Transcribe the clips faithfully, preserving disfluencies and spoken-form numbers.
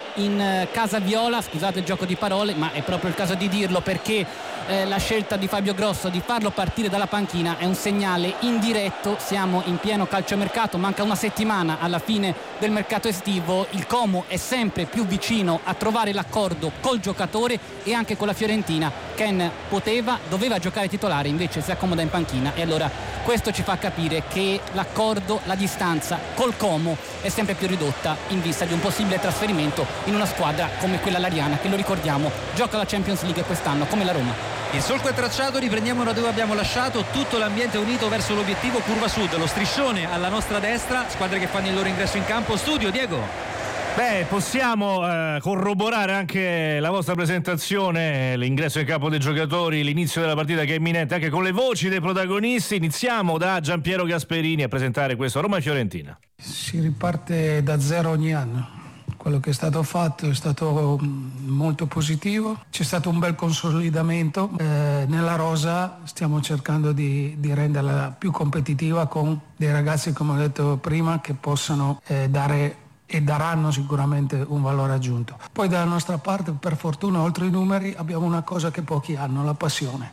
in casa viola, scusate il gioco di parole, ma è proprio il caso di dirlo, perché eh, la scelta di Fabio Grosso di farlo partire dalla panchina è un segnale indiretto. Siamo in pieno calciomercato, manca una settimana alla fine del mercato estivo, il Como è sempre più vicino a trovare l'accordo col giocatore e anche con la Fiorentina. Ken poteva, doveva giocare titolare, invece si accomoda in panchina, e allora questo ci fa capire che l'accordo, la distanza col Como è sempre più ridotta in vista di un possibile trasferimento in una squadra come quella lariana, che lo ricordiamo gioca la Champions League quest'anno come la Roma. Il solco è tracciato, riprendiamo da dove abbiamo lasciato, tutto l'ambiente unito verso l'obiettivo curva sud, lo striscione alla nostra destra, squadre che fanno il loro ingresso in campo. Studio, Diego. Beh, possiamo eh, corroborare anche la vostra presentazione, l'ingresso in campo dei giocatori, l'inizio della partita che è imminente, anche con le voci dei protagonisti. Iniziamo da Giampiero Gasperini a presentare questo Roma-Fiorentina. Si riparte da zero ogni anno. Quello che è stato fatto è stato molto positivo, c'è stato un bel consolidamento, eh, nella rosa stiamo cercando di, di renderla più competitiva con dei ragazzi, come ho detto prima, che possano eh, dare e daranno sicuramente un valore aggiunto. Poi dalla nostra parte, per fortuna, oltre i numeri, abbiamo una cosa che pochi hanno, la passione,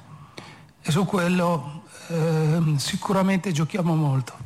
e su quello eh, sicuramente giochiamo molto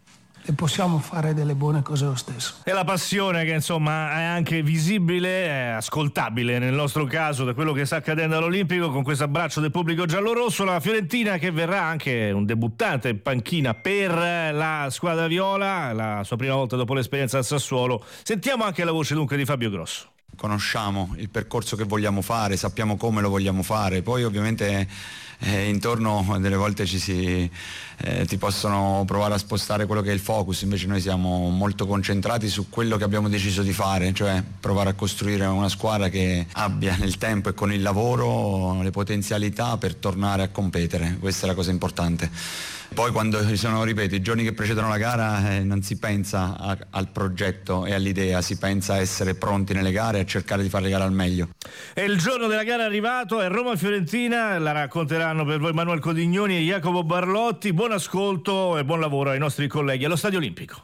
e possiamo fare delle buone cose lo stesso. E la passione che insomma è anche visibile, è ascoltabile nel nostro caso da quello che sta accadendo all'Olimpico, con questo abbraccio del pubblico giallorosso. La Fiorentina che verrà anche un debuttante in panchina per la squadra viola, la sua prima volta dopo l'esperienza al Sassuolo. Sentiamo anche la voce dunque di Fabio Grosso. Conosciamo il percorso che vogliamo fare, sappiamo come lo vogliamo fare, poi ovviamente eh, intorno delle volte ci si eh, ti possono provare a spostare quello che è il focus, invece noi siamo molto concentrati su quello che abbiamo deciso di fare, cioè provare a costruire una squadra che abbia nel tempo e con il lavoro le potenzialità per tornare a competere. Questa è la cosa importante. Poi quando ci sono, ripeto, i giorni che precedono la gara eh, non si pensa a, al progetto e all'idea, si pensa a essere pronti nelle gare e a cercare di fare le gare al meglio. E il giorno della gara è arrivato, è Roma-Fiorentina, la racconteranno per voi Manuel Codignoni e Jacopo Barlotti. Buon ascolto e buon lavoro ai nostri colleghi allo Stadio Olimpico.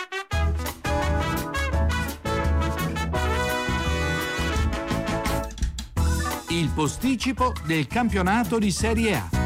Il posticipo del campionato di Serie A.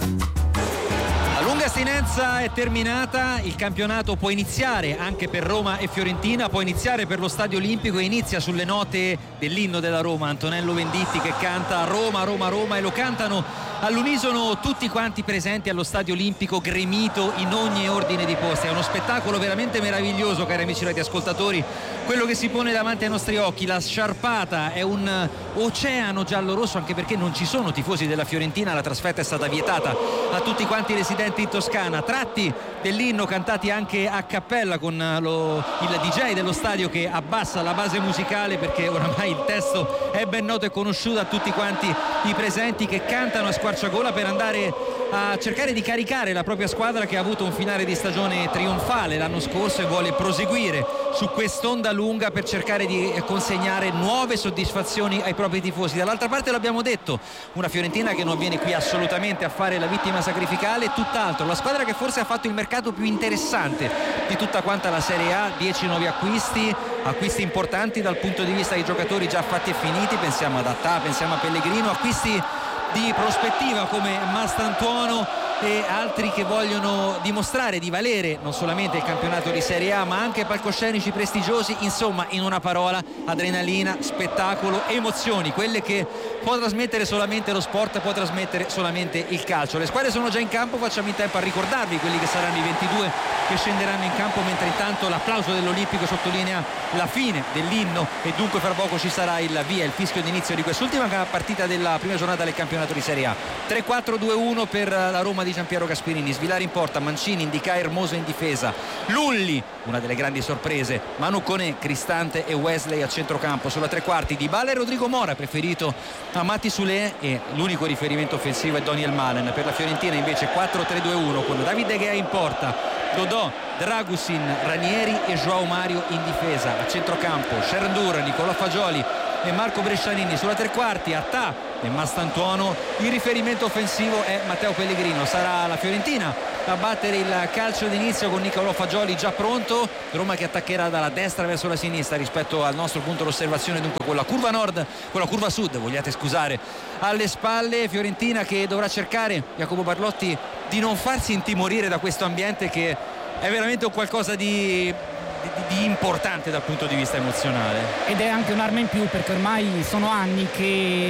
La lunga astinenza è terminata, il campionato può iniziare anche per Roma e Fiorentina, può iniziare per lo Stadio Olimpico e inizia sulle note dell'inno della Roma, Antonello Venditti che canta Roma, Roma, Roma, e lo cantano all'unisono tutti quanti presenti allo Stadio Olimpico, gremito in ogni ordine di posti. È uno spettacolo veramente meraviglioso, cari amici radioascoltatori, quello che si pone davanti ai nostri occhi. La sciarpata è un oceano giallo-rosso, anche perché non ci sono tifosi della Fiorentina, la trasferta è stata vietata a tutti quanti i residenti in Toscana. Tratti dell'inno cantati anche a cappella con lo, il D J dello stadio che abbassa la base musicale, perché oramai il testo è ben noto e conosciuto a tutti quanti i presenti, che cantano a squarciagola per andare a cercare di caricare la propria squadra, che ha avuto un finale di stagione trionfale l'anno scorso e vuole proseguire su quest'onda lunga per cercare di consegnare nuove soddisfazioni ai propri tifosi. Dall'altra parte, l'abbiamo detto, una Fiorentina che non viene qui assolutamente a fare la vittima sacrificale, tutt'altro, la squadra che forse ha fatto il mercato più interessante di tutta quanta la Serie A, dieci nuovi acquisti, acquisti importanti dal punto di vista dei giocatori già fatti e finiti, pensiamo ad Attà, pensiamo a Pellegrino, acquisti di prospettiva come Mastantuono e altri che vogliono dimostrare di valere non solamente il campionato di Serie A ma anche palcoscenici prestigiosi. Insomma, in una parola, adrenalina, spettacolo, emozioni, quelle che può trasmettere solamente lo sport, può trasmettere solamente il calcio. Le squadre sono già in campo, facciamo in tempo a ricordarvi quelli che saranno i ventidue che scenderanno in campo, mentre intanto l'applauso dell'Olimpico sottolinea la fine dell'inno e dunque fra poco ci sarà il via, il fischio d'inizio di quest'ultima partita della prima giornata del campionato di Serie A. tre quattro due uno per la Roma di Giampiero Gasperini, Svilare in porta, Mancini, Indica, Hermoso in difesa, Lulli, una delle grandi sorprese, Manu Koné, Cristante e Wesley a centrocampo. Sulla tre quarti Dybala e Rodrigo Mora, preferito a Matti Soulé, e l'unico riferimento offensivo è Daniel Malen. Per la Fiorentina invece quattro tre due uno con David De Gea in porta, Dodò, Dragusin, Ranieri e Joao Mario in difesa. A centrocampo Sherdur, Nicolò Fagioli e Marco Brescianini. Sulla tre quarti Attà e Mastantuono. Il riferimento offensivo è Matteo Pellegrino. Sarà la Fiorentina a battere il calcio d'inizio con Nicolò Fagioli già pronto. Roma che attaccherà dalla destra verso la sinistra rispetto al nostro punto d'osservazione, dunque con la curva nord, con la curva sud, vogliate scusare, alle spalle. Fiorentina che dovrà cercare, Jacopo Barlotti, di non farsi intimorire da questo ambiente che è veramente un qualcosa di Di, di importante dal punto di vista emozionale, ed è anche un'arma in più, perché ormai sono anni che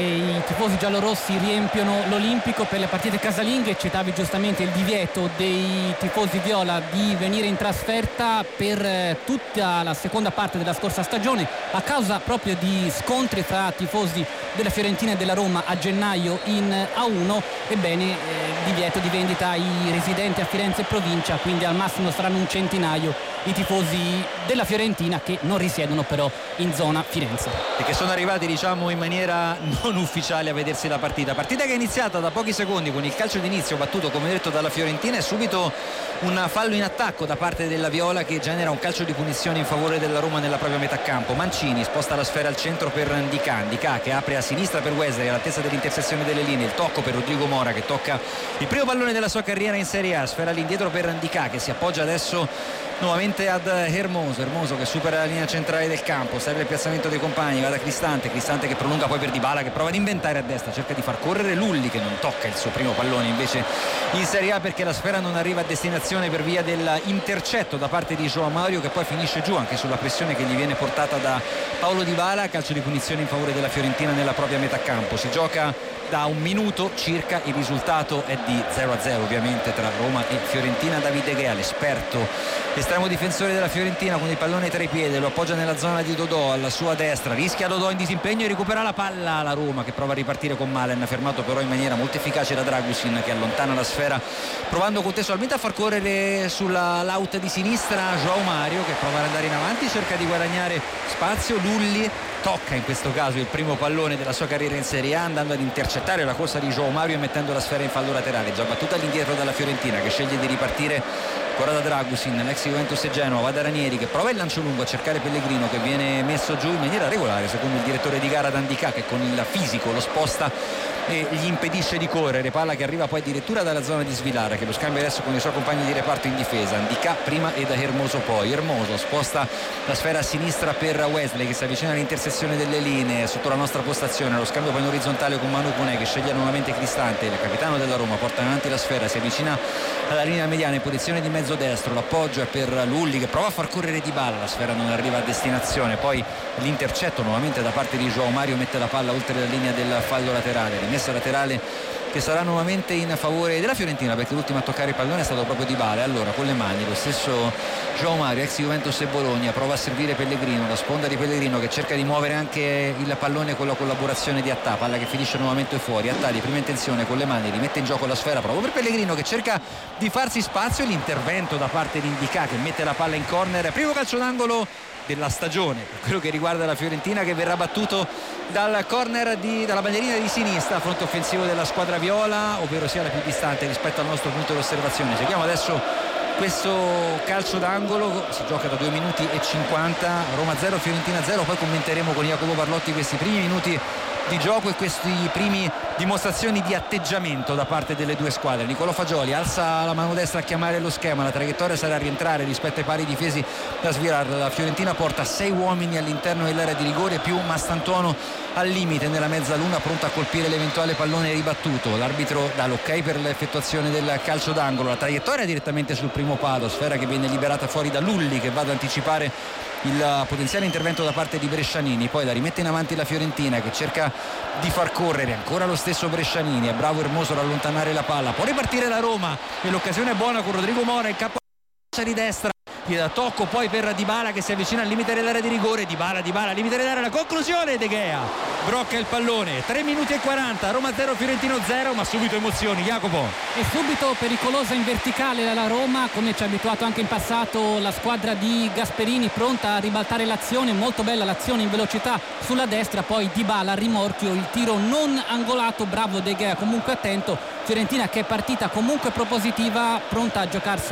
i tifosi giallorossi riempiono l'Olimpico per le partite casalinghe. Citavi giustamente il divieto dei tifosi viola di venire in trasferta per tutta la seconda parte della scorsa stagione a causa proprio di scontri tra tifosi della Fiorentina e della Roma a gennaio in A uno. Ebbene, eh, divieto di vendita ai residenti a Firenze e provincia, quindi al massimo saranno un centinaio i tifosi della Fiorentina che non risiedono però in zona Firenze e che sono arrivati, diciamo, in maniera non ufficiale a vedersi la partita partita che è iniziata da pochi secondi con il calcio d'inizio battuto, come detto, dalla Fiorentina, e subito un fallo in attacco da parte della Viola che genera un calcio di punizione in favore della Roma nella propria metà campo. Mancini sposta la sfera al centro per Ndicà, Ndicà che apre a sinistra per Wesley all'altezza dell'intersezione delle linee, il tocco per Rodrigo Mora che tocca il primo pallone della sua carriera in Serie A, sfera all'indietro per Ndicà che si appoggia adesso nuovamente ad Hermoso, Hermoso che supera la linea centrale del campo, serve il piazzamento dei compagni, va da Cristante, Cristante che prolunga poi per Dybala che prova ad inventare a destra, cerca di far correre Lulli che non tocca il suo primo pallone invece in Serie A perché la sfera non arriva a destinazione per via dell'intercetto da parte di João Mario che poi finisce giù anche sulla pressione che gli viene portata da Paolo Dybala. Calcio di punizione in favore della Fiorentina nella propria metà campo, si gioca da un minuto circa, il risultato è di zero a zero ovviamente tra Roma e Fiorentina. David De Gea, l'esperto estremo difensore della Fiorentina, con il pallone tra i piedi, lo appoggia nella zona di Dodò alla sua destra, rischia Dodò in disimpegno e recupera la palla la Roma che prova a ripartire con Malen, fermato però in maniera molto efficace da Dragusin che allontana la sfera provando contestualmente a far correre sulla laut di sinistra João Mario che prova ad andare in avanti, cerca di guadagnare spazio. Lulli tocca in questo caso il primo pallone della sua carriera in Serie A andando ad intercettare la corsa di João Mario e mettendo la sfera in fallo laterale, già battuta all'indietro dalla Fiorentina che sceglie di ripartire ancora da Dragusin, l'ex Juventus e Genova, va da Ranieri che prova il lancio lungo a cercare Pellegrino che viene messo giù in maniera regolare secondo il direttore di gara D'Andicà che con il fisico lo sposta e gli impedisce di correre, palla che arriva poi addirittura dalla zona di Svilara che lo scambia adesso con i suoi compagni di reparto in difesa, Ndicà prima e da Hermoso poi, Hermoso sposta la sfera a sinistra per Wesley che si avvicina all'intersezione delle linee sotto la nostra postazione, lo scambio poi in orizzontale con Manu Koné che sceglie nuovamente Cristante, il capitano della Roma porta avanti la sfera, si avvicina alla linea mediana in posizione di mezzo destro, l'appoggio è per Lulli che prova a far correre Dybala, la sfera non arriva a destinazione, poi l'intercetto nuovamente da parte di João Mario mette la palla oltre la linea del fallo laterale, rimessa laterale che sarà nuovamente in favore della Fiorentina perché l'ultimo a toccare il pallone è stato proprio Dybala. Allora con le mani lo stesso João Mario, ex Juventus e Bologna, prova a servire Pellegrino, la sponda di Pellegrino che cerca di muovere anche il pallone con la collaborazione di Attà, palla che finisce nuovamente fuori, Attà di prima intenzione con le mani rimette in gioco la sfera proprio per Pellegrino che cerca di farsi spazio, l'intervento da parte di Ndicà che mette la palla in corner, primo calcio d'angolo della stagione per quello che riguarda la Fiorentina che verrà battuto dal corner di, dalla bandierina di sinistra, fronte offensivo della squadra viola, ovvero sia la più distante rispetto al nostro punto di osservazione. Seguiamo adesso questo calcio d'angolo, si gioca da due minuti e cinquanta, Roma zero Fiorentina zero, poi commenteremo con Jacopo Barlotti questi primi minuti di gioco e questi primi dimostrazioni di atteggiamento da parte delle due squadre. Nicolò Fagioli alza la mano destra a chiamare lo schema, la traiettoria sarà a rientrare rispetto ai pari difesi da Svilar, la Fiorentina porta sei uomini all'interno dell'area di rigore più Mastantuono al limite nella mezzaluna pronto a colpire l'eventuale pallone ribattuto, l'arbitro dà l'ok per l'effettuazione del calcio d'angolo, la traiettoria direttamente sul primo palo, sfera che viene liberata fuori da Lulli che va ad anticipare il potenziale intervento da parte di Brescianini, poi la rimette in avanti la Fiorentina che cerca di far correre ancora lo stesso Brescianini, è bravo Hermoso ad allontanare la palla, può ripartire la Roma e l'occasione è buona con Rodrigo Mora in capo di destra, da tocco poi per Dybala che si avvicina al limite dell'area di rigore, Dybala, Dybala, limite dell'area, la conclusione, De Gea brocca il pallone, tre minuti e quaranta, Roma zero Fiorentino zero, ma subito emozioni, Jacopo. E subito pericolosa in verticale la Roma, come ci ha abituato anche in passato la squadra di Gasperini, pronta a ribaltare l'azione, molto bella l'azione in velocità sulla destra, poi Dybala a rimorchio, il tiro non angolato, bravo De Gea, comunque attento, Fiorentina che è partita comunque propositiva, pronta a giocarsela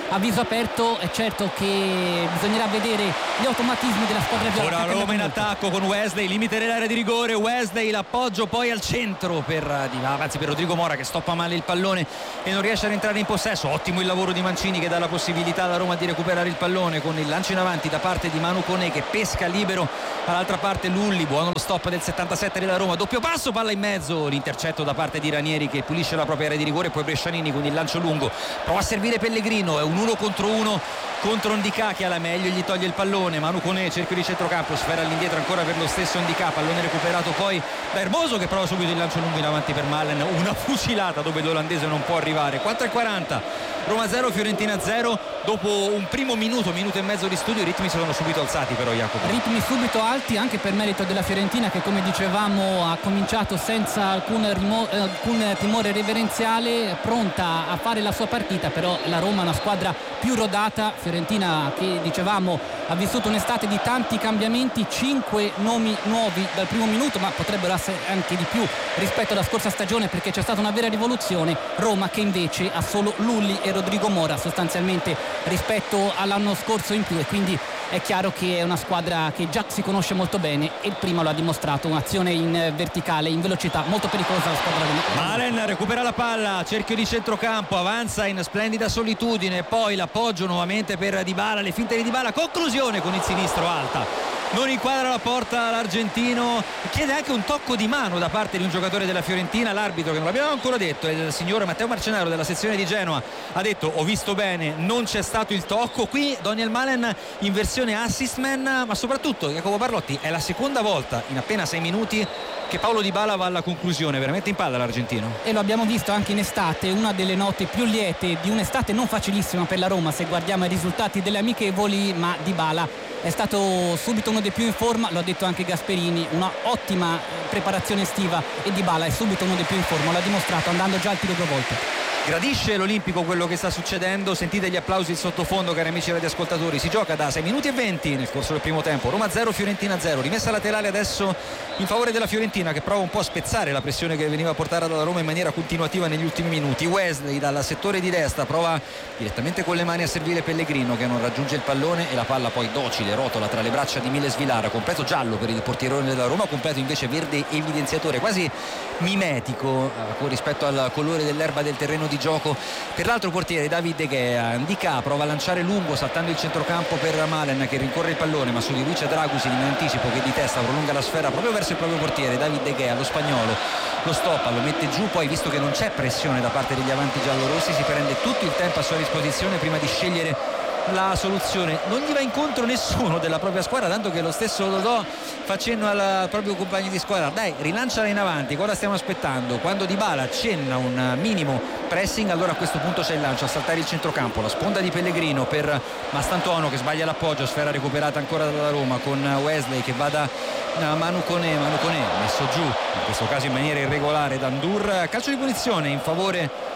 a viso aperto. È certo che bisognerà vedere gli automatismi della squadra viola. Ora Roma in attacco con Wesley, limite dell'area di rigore, Wesley, l'appoggio poi al centro per Di Bala, anzi per Rodrigo Mora che stoppa male il pallone e non riesce a rientrare in possesso. Ottimo il lavoro di Mancini che dà la possibilità alla Roma di recuperare il pallone con il lancio in avanti da parte di Manu Koné che pesca libero, all'altra parte Lulli, buono lo stop del settantasette della Roma, doppio passo, palla in mezzo, l'intercetto da parte di Ranieri che pulisce la propria area di rigore, poi Brescianini con il lancio lungo, prova a servire Pellegrino, è un uno contro uno contro Ndicà che alla meglio gli toglie il pallone. Manu Koné, cerchio di centrocampo, sfera all'indietro ancora per lo stesso Ndicà, pallone recuperato poi da Hermoso che prova subito il lancio lungo in avanti per Malen, una fucilata dove l'olandese non può arrivare. Quattro e quaranta, Roma zero, Fiorentina zero. Dopo un primo minuto, minuto e mezzo di studio, i ritmi si sono subito alzati però, Jacopo. Ritmi subito alti anche per merito della Fiorentina che, come dicevamo, ha cominciato senza alcun, rimo- alcun timore reverenziale, pronta a fare la sua partita, però la Roma è una squadra più rodata. Fiorentina che, dicevamo, ha vissuto un'estate di tanti cambiamenti, cinque nomi nuovi dal primo minuto, ma potrebbero essere anche di più rispetto alla scorsa stagione perché c'è stata una vera rivoluzione. Roma che invece ha solo Lulli e Rodrigo Mora sostanzialmente rispetto all'anno scorso in più, e quindi è chiaro che è una squadra che già si conosce molto bene e il primo lo ha dimostrato, un'azione in verticale, in velocità molto pericolosa la squadra di Malen recupera la palla, cerchio di centrocampo, avanza in splendida solitudine, poi l'appoggio nuovamente per Dybala, le finte di Dybala, conclusione con il sinistro alta, non inquadra la porta l'argentino, chiede anche un tocco di mano da parte di un giocatore della Fiorentina. L'arbitro, che non l'abbiamo ancora detto, il signor Matteo Marcenaro della sezione di Genova, ha detto ho visto bene, non c'è stato il tocco. Qui Daniel Malen in versione assist man, ma soprattutto Jacopo Barlotti, è la seconda volta in appena sei minuti che Paulo Dybala va alla conclusione, veramente in palla l'argentino. E lo abbiamo visto anche in estate, una delle note più liete di un'estate non facilissima per la Roma se guardiamo i risultati delle amichevoli, ma Dybala è stato subito uno dei più in forma, lo ha detto anche Gasperini, una ottima preparazione estiva e Dybala è subito uno dei più in forma, l'ha dimostrato andando già al tiro due volte. Gradisce l'Olimpico quello che sta succedendo, sentite gli applausi in sottofondo, cari amici radioascoltatori. Si gioca da sei minuti e venti nel corso del primo tempo, Roma zero, Fiorentina zero, rimessa laterale adesso in favore della Fiorentina che prova un po' a spezzare la pressione che veniva portata dalla Roma in maniera continuativa negli ultimi minuti. Wesley dal settore di destra prova direttamente con le mani a servire Pellegrino che non raggiunge il pallone e la palla poi docile rotola tra le braccia di Miles Vilara, completo giallo per il portierone della Roma, completo invece verde evidenziatore, quasi mimetico eh, con rispetto al colore dell'erba del terreno di gioco per l'altro portiere David De Gea. Ndicà prova a lanciare lungo saltando il centrocampo per Malen che rincorre il pallone, ma su di lui c'è Dragusin in anticipo che di testa prolunga la sfera proprio verso il proprio portiere David De Gea, lo spagnolo lo stoppa, lo mette giù, poi visto che non c'è pressione da parte degli avanti giallorossi si prende tutto il tempo a sua disposizione prima di scegliere la soluzione. Non gli va incontro nessuno della propria squadra, tanto che lo stesso Dodò fa cenno al proprio compagno di squadra, dai rilanciala in avanti, cosa stiamo aspettando? Quando Dybala accenna un minimo pressing, allora a questo punto c'è il lancio a saltare il centrocampo, la sponda di Pellegrino per Mastantuono che sbaglia l'appoggio, sfera recuperata ancora dalla Roma con Wesley che va da Manu Koné, Manu Koné messo giù in questo caso in maniera irregolare da Ndur, calcio di punizione in favore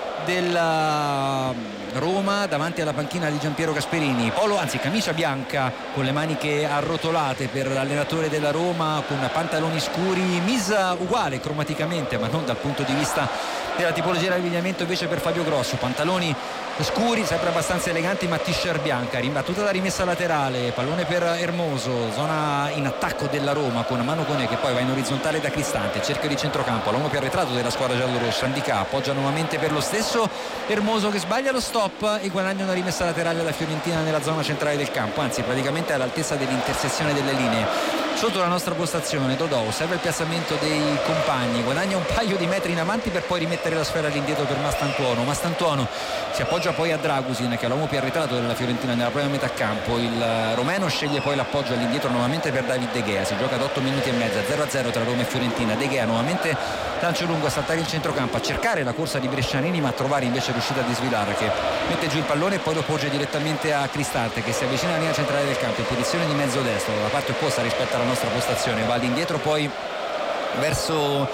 della Roma davanti alla panchina di Giampiero Gasperini. Polo, anzi camicia bianca con le maniche arrotolate per l'allenatore della Roma, con pantaloni scuri, misa uguale cromaticamente ma non dal punto di vista della tipologia di abbigliamento invece per Fabio Grosso, pantaloni scuri sempre abbastanza eleganti ma t-shirt bianca, rimbattuta da rimessa laterale, pallone per Hermoso, zona in attacco della Roma con Manu Koné che poi va in orizzontale da Cristante, cerchio di centrocampo, l'uomo più arretrato della squadra giallorossa Ndicà appoggia nuovamente per lo stesso Hermoso che sbaglia lo stop e guadagna una rimessa laterale alla Fiorentina nella zona centrale del campo, anzi praticamente all'altezza dell'intersezione delle linee. Sotto la nostra postazione Dodò osserva il piazzamento dei compagni, guadagna un paio di metri in avanti per poi rimettere la sfera all'indietro per Mastantuono. Mastantuono si appoggia poi a Dragusin che è l'uomo più arretrato della Fiorentina nella propria metà campo, il romeno sceglie poi l'appoggio all'indietro nuovamente per David De Gea, si gioca ad otto minuti e mezzo, zero a zero tra Roma e Fiorentina. De Gea nuovamente lancio lungo a saltare il centrocampo, a cercare la corsa di Brescianini ma a trovare invece l'uscita di Svilar che mette giù il pallone e poi lo poggia direttamente a Cristante che si avvicina alla linea centrale del campo in posizione di mezzo destro, dalla parte opposta rispetto alla nostra postazione, va all'indietro poi verso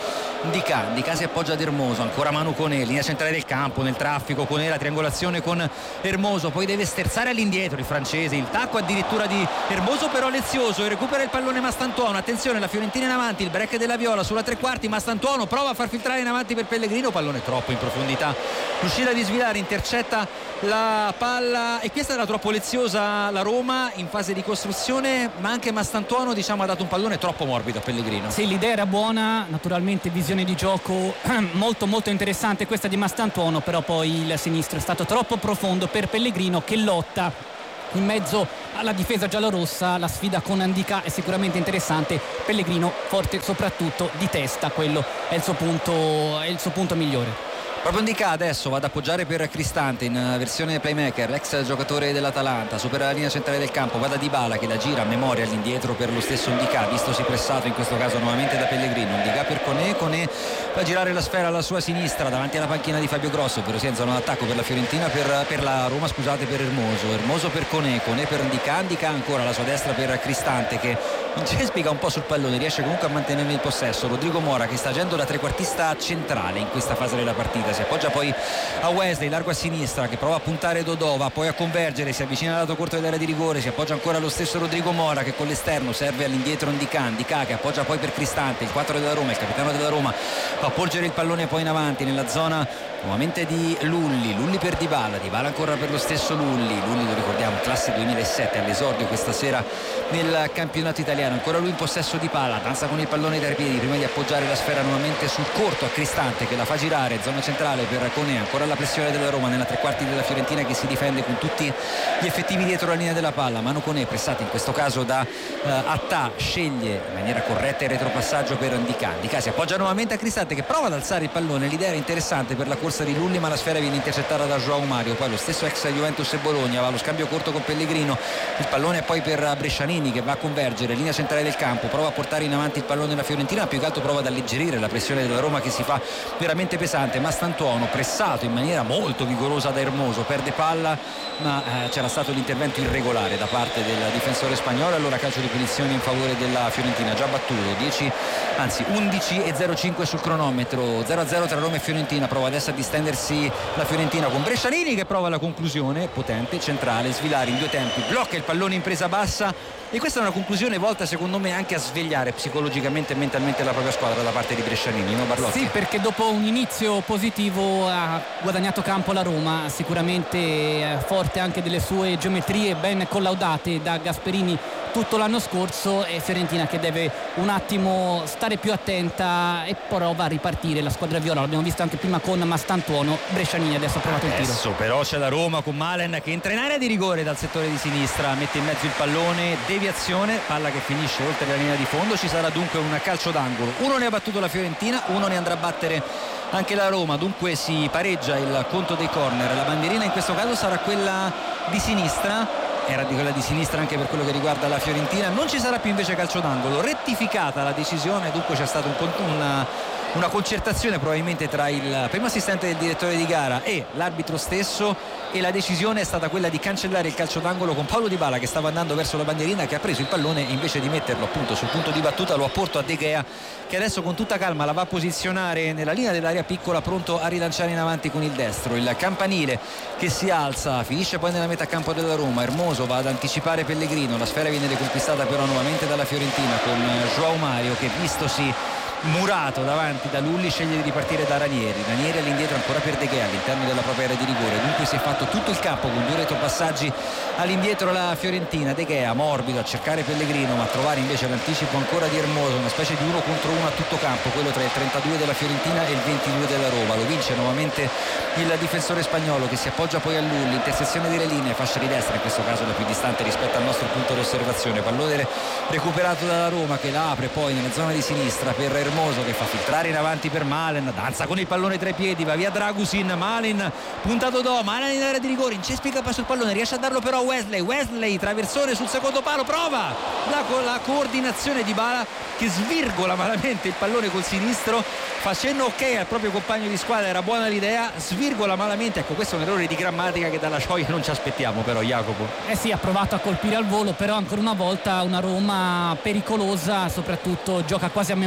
Ndicà, Ndicà si appoggia ad Hermoso, ancora Manu Koné, linea centrale del campo, nel traffico, Koné la triangolazione con Hermoso, poi deve sterzare all'indietro il francese, il tacco addirittura di Hermoso però lezioso, e recupera il pallone Mastantuono. Attenzione, la Fiorentina in avanti, il break della Viola sulla tre quarti, Mastantuono prova a far filtrare in avanti per Pellegrino, pallone troppo in profondità, riuscita di svilare, intercetta la palla, e questa era troppo leziosa la Roma in fase di costruzione, ma anche Mastantuono diciamo ha dato un pallone troppo morbido a Pellegrino. Sì, l'idea era buona, naturalmente visione di gioco molto molto interessante questa di Mastantuono, però poi il sinistro è stato troppo profondo per Pellegrino, che lotta in mezzo alla difesa giallorossa. La sfida con Ndicà è sicuramente interessante, Pellegrino forte soprattutto di testa, quello è il suo punto, è il suo punto migliore. Proprio Ndicà adesso va ad appoggiare per Cristante in versione playmaker, ex giocatore dell'Atalanta, supera la linea centrale del campo, va da Dybala che la gira a memoria all'indietro per lo stesso Ndicà, vistosi pressato in questo caso nuovamente da Pellegrino. Ndicà per Koné, Koné va a girare la sfera alla sua sinistra davanti alla panchina di Fabio Grosso, ovvero sia in zona d'attacco per la Fiorentina, per, per la Roma scusate, per Hermoso, Hermoso per Koné, Koné per Ndicà, Ndicà ancora alla sua destra per Cristante che incespica un po' sul pallone, riesce comunque a mantenere il possesso. Rodrigo Mora che sta agendo da trequartista centrale in questa fase della partita, si appoggia poi a Wesley, largo a sinistra, che prova a puntare Dodò, va poi a convergere, si avvicina al lato corto dell'area di rigore, si appoggia ancora allo stesso Rodrigo Mora che con l'esterno serve all'indietro Ndicà, Ndicà che appoggia poi per Cristante, il quattro della Roma, il capitano della Roma, va a porgere il pallone poi in avanti nella zona nuovamente di Lulli, Lulli per Dybala, Dybala ancora per lo stesso Lulli, Lulli lo ricordiamo classe duemilasette all'esordio questa sera nel campionato italiano, ancora lui in possesso di palla, danza con il pallone dai piedi prima di appoggiare la sfera nuovamente sul corto a Cristante che la fa girare, zona centrale per Koné, ancora la pressione della Roma nella tre quarti della Fiorentina che si difende con tutti gli effettivi dietro la linea della palla. Manu Koné pressato in questo caso da uh, Attà, sceglie in maniera corretta il retropassaggio per Ndicà, Ndicà si appoggia nuovamente a Cristante che prova ad alzare il pallone, l'idea era interessante per la corsa di Lulli ma la sfera viene intercettata da João Mario, poi lo stesso ex Juventus e Bologna va allo scambio corto con Pellegrino, il pallone è poi per Brescianini che va a convergere, linea centrale del campo, prova a portare in avanti il pallone della Fiorentina, più che altro prova ad alleggerire la pressione della Roma che si fa veramente pesante. Mastantuono pressato in maniera molto vigorosa da Hermoso, perde palla ma eh, c'era stato l'intervento irregolare da parte del difensore spagnolo, allora calcio di punizione in favore della Fiorentina, già battuto dieci anzi undici e zero cinque sul cronometro, zero a zero tra Roma e Fiorentina, prova adesso a distendersi la Fiorentina con Brescianini che prova la conclusione potente, centrale, svilare in due tempi, blocca il pallone in presa bassa e questa è una conclusione volta secondo me anche a svegliare psicologicamente e mentalmente la propria squadra da parte di Brescianini, no Barlotti? Sì, perché dopo un inizio positivo ha guadagnato campo la Roma, sicuramente forte anche delle sue geometrie ben collaudate da Gasperini tutto l'anno scorso, e Fiorentina che deve un attimo stare più attenta e prova a ripartire la squadra viola, l'abbiamo visto anche prima con Mastantuono. Brescianini adesso ha provato il tiro. Adesso però c'è la Roma con Malen che entra in area di rigore dal settore di sinistra, mette in mezzo il pallone, deviazione, palla che finisce oltre la linea di fondo, ci sarà dunque un calcio d'angolo, uno ne ha battuto la Fiorentina, uno ne andrà a battere anche la Roma, dunque si pareggia il conto dei corner, la bandierina in questo caso sarà quella di sinistra, era di quella di sinistra anche per quello che riguarda la Fiorentina, non ci sarà più invece calcio d'angolo, rettificata la decisione, dunque c'è stata un, una, una concertazione probabilmente tra il primo assistente del direttore di gara e l'arbitro stesso, e la decisione è stata quella di cancellare il calcio d'angolo con Paulo Dybala che stava andando verso la bandierina, che ha preso il pallone e invece di metterlo appunto sul punto di battuta lo ha portato a De Gea che adesso con tutta calma la va a posizionare nella linea dell'area piccola, pronto a rilanciare in avanti con il destro, il campanile che si alza, finisce poi nella metà campo della Roma, Hermoso va ad anticipare Pellegrino, la sfera viene riconquistata però nuovamente dalla Fiorentina con João Mario che vistosi murato davanti da Lulli sceglie di ripartire da Ranieri, Ranieri all'indietro ancora per De Gea all'interno della propria area di rigore, dunque si è fatto tutto il campo con due retropassaggi all'indietro la Fiorentina, De Gea morbido a cercare Pellegrino ma a trovare invece l'anticipo ancora di Hermoso, una specie di uno contro uno a tutto campo, quello tra il trentadue della Fiorentina e il ventidue della Roma, lo vince nuovamente il difensore spagnolo che si appoggia poi a Lulli, intersezione delle linee, fascia di destra in questo caso la più distante rispetto al nostro punto d'osservazione, pallone recuperato dalla Roma che la apre poi nella zona di sinistra per Hermoso che fa filtrare in avanti per Malen, danza con il pallone tra i piedi, va via Dragusin, Malen puntato do, Malen in area di rigore, incespica sul pallone, riesce a darlo però a Wesley, Wesley traversone sul secondo palo, prova la, la coordinazione di Dybala che svirgola malamente il pallone col sinistro, facendo ok al proprio compagno di squadra, era buona l'idea, svirgola malamente, ecco questo è un errore di grammatica che dalla Scioia non ci aspettiamo però Jacopo. Eh sì, ha provato a colpire al volo, però ancora una volta una Roma pericolosa, soprattutto gioca quasi a memoria la squadra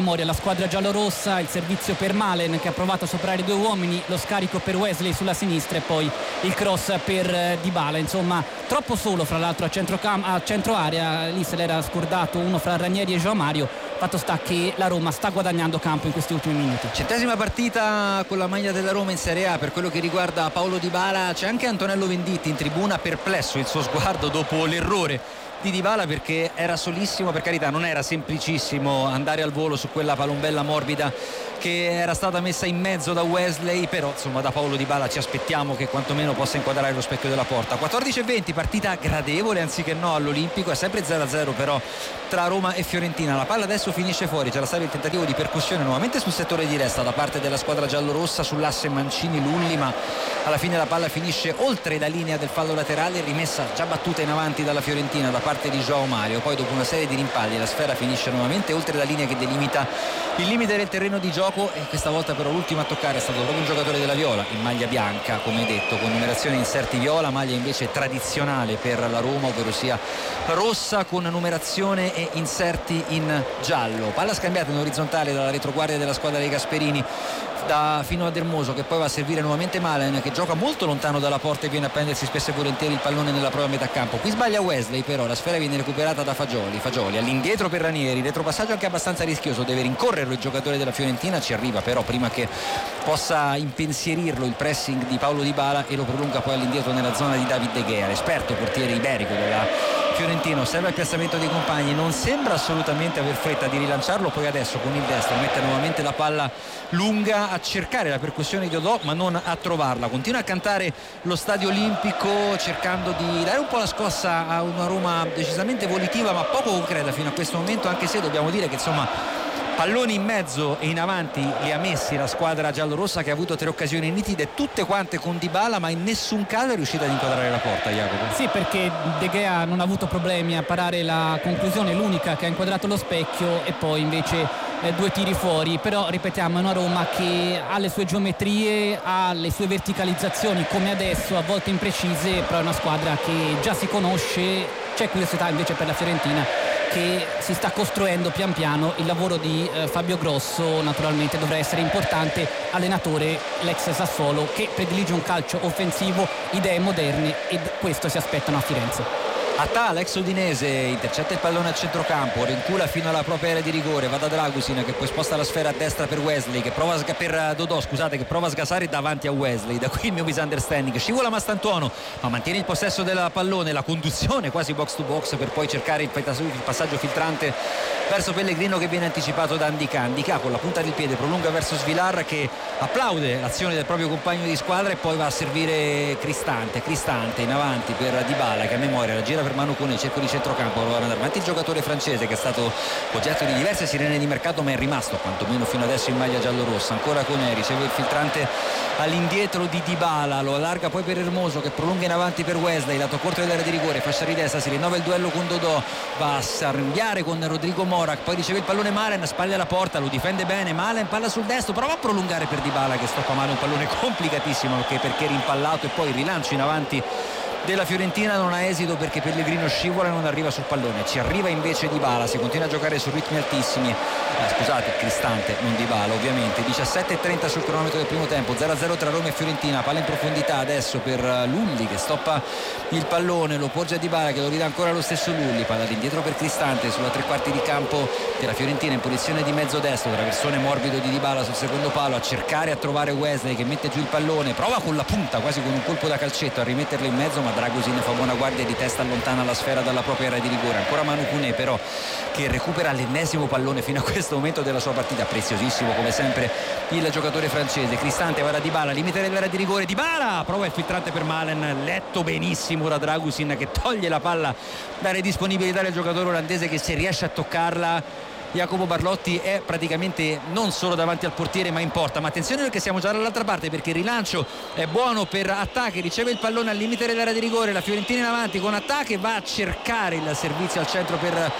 squadra giallorossa, il servizio per Malen che ha provato a superare due uomini, lo scarico per Wesley sulla sinistra e poi il cross per Dybala. Insomma, troppo solo fra l'altro a centro, cam- a centro area, lì se l'era scordato uno fra Ranieri e João Mario. Fatto sta che la Roma sta guadagnando campo in questi ultimi minuti. Centesima partita con la maglia della Roma in Serie A per quello che riguarda Paolo Dybala. C'è anche Antonello Venditti in tribuna, perplesso il suo sguardo dopo l'errore di Dybala, perché era solissimo, per carità non era semplicissimo andare al volo su quella palombella morbida che era stata messa in mezzo da Wesley, però insomma da Paolo Dybala ci aspettiamo che quantomeno possa inquadrare lo specchio della porta. quattordici e venti, partita gradevole anziché no all'Olimpico, è sempre zero a zero però tra Roma e Fiorentina. La palla adesso finisce fuori, c'era stato il tentativo di percussione nuovamente sul settore di destra da parte della squadra giallorossa sull'asse Mancini-Lulli, ma alla fine la palla finisce oltre la linea del fallo laterale, rimessa già battuta in avanti dalla Fiorentina da parte di João Mario. Poi dopo una serie di rimpalli la sfera finisce nuovamente oltre la linea che delimita il limite del terreno di gioco, e questa volta però l'ultimo a toccare è stato proprio un giocatore della Viola in maglia bianca, come detto, con numerazione inserti viola, maglia invece tradizionale per la Roma, ovvero sia rossa con numerazione e inserti in giallo. Palla scambiata in orizzontale dalla retroguardia della squadra dei Gasperini da, fino a Dermoso, che poi va a servire nuovamente Malen, che gioca molto lontano dalla porta e viene a prendersi spesso e volentieri il pallone nella propria metà campo. Qui sbaglia Wesley, però la sfera viene recuperata da Fagioli. Fagioli all'indietro per Ranieri, retropassaggio anche abbastanza rischioso, deve rincorrere il giocatore della Fiorentina, ci arriva però prima che possa impensierirlo il pressing di Paolo Dybala e lo prolunga poi all'indietro nella zona di David De Gea, l'esperto portiere iberico della Fiorentina. Osserva il piazzamento dei compagni, non sembra assolutamente aver fretta di rilanciarlo, poi adesso con il destro mette nuovamente la palla lunga a cercare la percussione di Odò ma non a trovarla. Continua a cantare lo Stadio Olimpico cercando di dare un po' la scossa a una Roma decisamente volitiva ma poco concreta fino a questo momento, anche se dobbiamo dire che insomma palloni in mezzo e in avanti li ha messi la squadra giallorossa, che ha avuto tre occasioni nitide, tutte quante con Dybala, ma in nessun caso è riuscita ad inquadrare la porta. Jacopo. Sì, perché De Gea non ha avuto problemi a parare la conclusione, l'unica che ha inquadrato lo specchio, e poi invece eh, due tiri fuori. Però ripetiamo, è una Roma che ha le sue geometrie, ha le sue verticalizzazioni come adesso, a volte imprecise, però è una squadra che già si conosce. C'è curiosità invece per la Fiorentina, che si sta costruendo pian piano. Il lavoro di eh, Fabio Grosso naturalmente dovrà essere importante, allenatore l'ex Sassuolo che predilige un calcio offensivo, idee moderne, ed questo si aspettano a Firenze. Attà, l'ex udinese, intercetta il pallone al centrocampo, rincula fino alla propria area di rigore, va da Dragusin che poi sposta la sfera a destra per Wesley, che prova a sga- per Dodò, scusate, che prova a sgasare davanti a Wesley. Da qui il mio misunderstanding, scivola Mastantuono ma mantiene il possesso del pallone, la conduzione quasi box to box per poi cercare il, il passaggio filtrante verso Pellegrino, che viene anticipato da Ndicà. Ndicà con la punta del piede prolunga verso Svilar, che applaude l'azione del proprio compagno di squadra e poi va a servire Cristante. Cristante in avanti per Dybala, che a memoria la gira per Manu Koné, cerco di centrocampo, va ad andare avanti il giocatore francese, che è stato oggetto di diverse sirene di mercato ma è rimasto quantomeno fino adesso in maglia giallorossa. Ancora Koné, riceve il filtrante all'indietro di Dybala, lo allarga poi per Hermoso, che prolunga in avanti per Wesley, lato corto dell'area di rigore, fascia di destra, si rinnova il duello con Dodò, va a sarriare con Rodrigo Morac, poi riceve il pallone Malen, spalla alla porta, lo difende bene Malen, palla sul destro, prova a prolungare per Dybala che stoppa male un pallone complicatissimo perché, perché rimpallato, e poi il rilancio in avanti della Fiorentina non ha esito perché Pellegrino scivola e non arriva sul pallone. Ci arriva invece Dybala, si continua a giocare su ritmi altissimi, eh, scusate, Cristante, non Dybala ovviamente. Diciassette e trenta sul cronometro del primo tempo, zero a zero tra Roma e Fiorentina. Palla in profondità adesso per Lulli, che stoppa il pallone, lo poggia a Dybala, che lo ridà ancora lo stesso Lulli. Palla all'indietro per Cristante sulla tre quarti di campo della Fiorentina, in posizione di mezzo destro, traversone morbido di Dybala sul secondo palo, a cercare a trovare Wesley, che mette giù il pallone, prova con la punta quasi con un colpo da calcetto a rimetterlo in mezzo, ma Dragusin fa buona guardia e di testa allontana la sfera dalla propria area di rigore. Ancora Manu Koné però, che recupera l'ennesimo pallone fino a questo momento della sua partita, preziosissimo come sempre il giocatore francese. Cristante va da Dybala, limite dell'area di rigore, Dybala prova il filtrante per Malen, letto benissimo da Dragusin, che toglie la palla dalle disponibilità del giocatore olandese, che se riesce a toccarla Jacopo Barlotti è praticamente non solo davanti al portiere ma in porta. Ma attenzione perché siamo già dall'altra parte, perché il rilancio è buono per Attà, che riceve il pallone al limite dell'area di rigore. La Fiorentina in avanti con Attà, che va a cercare il servizio al centro per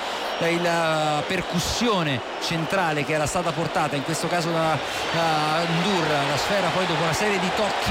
la percussione centrale che era stata portata in questo caso da, da Ndur. La sfera poi dopo una serie di tocchi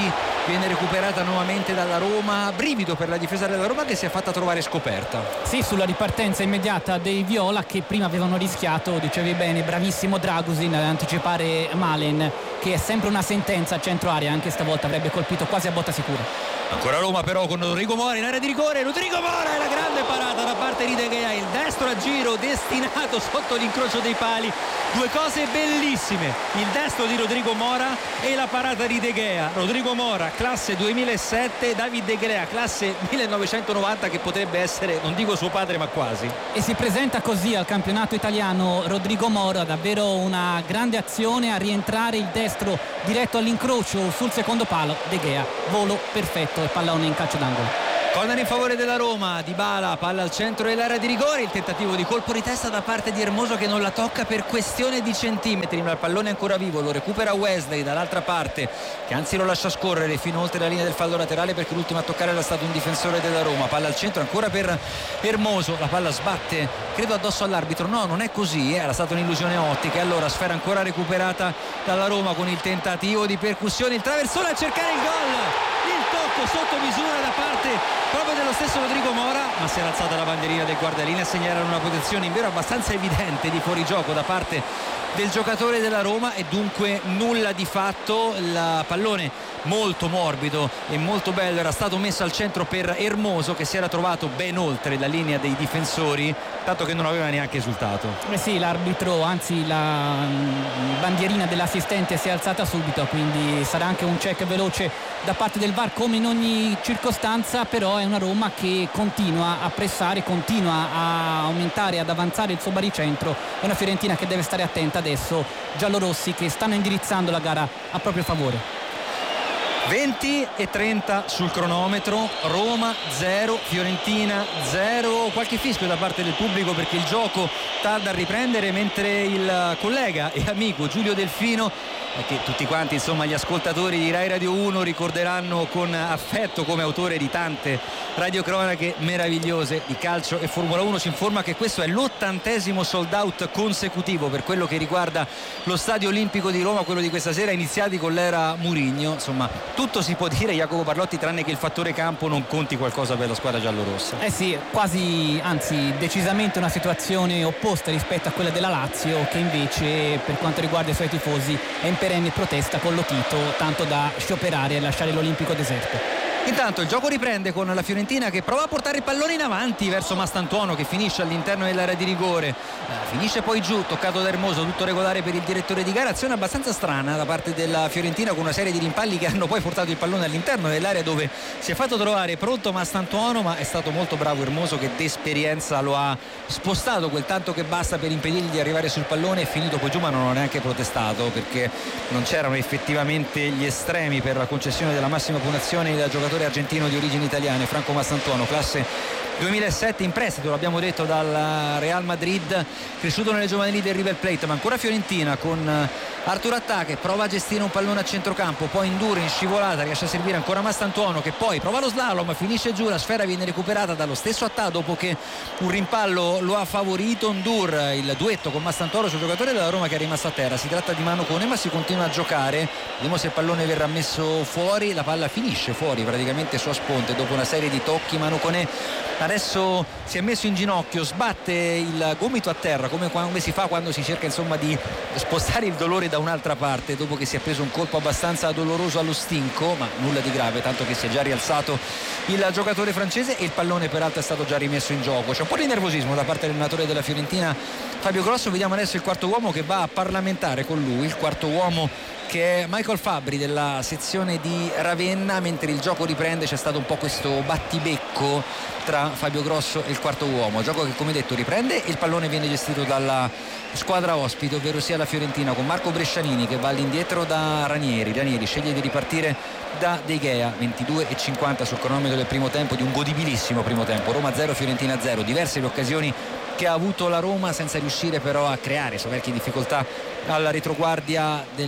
viene recuperata nuovamente dalla Roma, brivido per la difesa della Roma che si è fatta trovare scoperta. Sì, sulla ripartenza immediata dei viola che prima avevano rischiato, dicevi bene, bravissimo Dragusin ad anticipare Malen, che è sempre una sentenza a centro area, anche stavolta avrebbe colpito quasi a botta sicura. Ancora Roma però con Rodrigo Mora in area di rigore. Rodrigo Mora è la grande parata da parte di De Gea, il destro a giro destinato sotto l'incrocio dei pali, due cose bellissime, il destro di Rodrigo Mora e la parata di De Gea. Rodrigo Mora classe duemilasette, David De Gea classe millenovecentonovanta, che potrebbe essere, non dico suo padre, ma quasi. E si presenta così al campionato italiano Rodrigo Mora, davvero una grande azione a rientrare, il destro diretto all'incrocio sul secondo palo, De Gea, volo perfetto e pallone in calcio d'angolo. Corner in favore della Roma, Dybala, palla al centro dell'area di rigore, il tentativo di colpo di testa da parte di Hermoso che non la tocca per questione di centimetri, ma il pallone è ancora vivo, lo recupera Wesley dall'altra parte, che anzi lo lascia scorrere fino oltre la linea del fallo laterale, perché l'ultimo a toccare era stato un difensore della Roma. Palla al centro ancora per Hermoso, la palla sbatte credo addosso all'arbitro, no, non è così, era stata un'illusione ottica. Allora sfera ancora recuperata dalla Roma con il tentativo di percussione, il traversone a cercare il gol, il tocco sotto misura da parte proprio dello stesso Rodrigo Mora, ma si era alzata la bandierina del guardalinea a segnalare una posizione invero abbastanza evidente di fuorigioco da parte del giocatore della Roma, e dunque nulla di fatto. Il pallone molto morbido e molto bello era stato messo al centro per Hermoso, che si era trovato ben oltre la linea dei difensori, tanto che non aveva neanche esultato. Eh sì, l'arbitro, anzi la bandierina dell'assistente si è alzata subito, quindi sarà anche un check veloce da parte del V A R come in ogni circostanza. Però è una Roma che continua a pressare, continua a aumentare, ad avanzare il suo baricentro. È una Fiorentina che deve stare attenta adesso, giallorossi che stanno indirizzando la gara a proprio favore. venti e trenta sul cronometro, Roma zero, Fiorentina zero, qualche fischio da parte del pubblico perché il gioco tarda a riprendere, mentre il collega e amico Giulio Delfino, che tutti quanti insomma gli ascoltatori di Rai Radio uno ricorderanno con affetto come autore di tante radiocronache meravigliose di calcio e Formula uno, ci informa che questo è l'ottantesimo sold out consecutivo per quello che riguarda lo Stadio Olimpico di Roma, quello di questa sera, iniziati con l'era Mourinho. Insomma, tutto si può dire, Jacopo Parlotti, tranne che il fattore campo non conti qualcosa per la squadra giallorossa. Eh sì, quasi, anzi decisamente una situazione opposta rispetto a quella della Lazio, che invece per quanto riguarda i suoi tifosi è in perenne protesta con Lotito, tanto da scioperare e lasciare l'Olimpico deserto. Intanto il gioco riprende con la Fiorentina che prova a portare il pallone in avanti verso Mastantuono, che finisce all'interno dell'area di rigore, eh, finisce poi giù, toccato da Hermoso, tutto regolare per il direttore di gara. Azione abbastanza strana da parte della Fiorentina, con una serie di rimpalli che hanno poi portato il pallone all'interno dell'area dove si è fatto trovare pronto Mastantuono, ma è stato molto bravo Hermoso che d'esperienza lo ha spostato quel tanto che basta per impedirgli di arrivare sul pallone. È finito poi giù, ma non ho neanche protestato perché non c'erano effettivamente gli estremi per la concessione della massima punizione del giocatore argentino di origini italiane Franco Mastantuono, classe duemilasette, in prestito, l'abbiamo detto, dal Real Madrid, cresciuto nelle giovanili del River Plate. Ma ancora Fiorentina con Artur Attà che prova a gestire un pallone a centrocampo, poi Ndour in scivolata riesce a servire ancora Mastantuono, che poi prova lo slalom, finisce giù, la sfera viene recuperata dallo stesso Attà dopo che un rimpallo lo ha favorito. Ndour, il duetto con Mastantuono sul giocatore della Roma che è rimasto a terra. Si tratta di mano Cone, ma si continua a giocare, vediamo se il pallone verrà messo fuori. La palla finisce fuori praticamente su a sponte dopo una serie di tocchi. Manu Cone adesso si è messo in ginocchio, sbatte il gomito a terra come, come si fa quando si cerca insomma di spostare il dolore da un'altra parte dopo che si è preso un colpo abbastanza doloroso allo stinco, ma nulla di grave, tanto che si è già rialzato il giocatore francese e il pallone peraltro è stato già rimesso in gioco. C'è un po' di nervosismo da parte dell'allenatore della Fiorentina Fabio Grosso. Vediamo adesso il quarto uomo che va a parlamentare con lui, il quarto uomo che è Michael Fabbri della sezione di Ravenna. Mentre il gioco riprende c'è stato un po' questo battibecco tra Fabio Grosso e il quarto uomo, gioco che come detto riprende e il pallone viene gestito dalla squadra ospite, ovvero sia la Fiorentina, con Marco Brescianini che va all'indietro da Ranieri. Ranieri sceglie di ripartire da De Gea. Ventidue e cinquanta sul cronometro del primo tempo, di un godibilissimo primo tempo. Roma zero, Fiorentina zero. Diverse le occasioni che ha avuto la Roma senza riuscire però a creare soverchie difficoltà alla retroguardia della squadra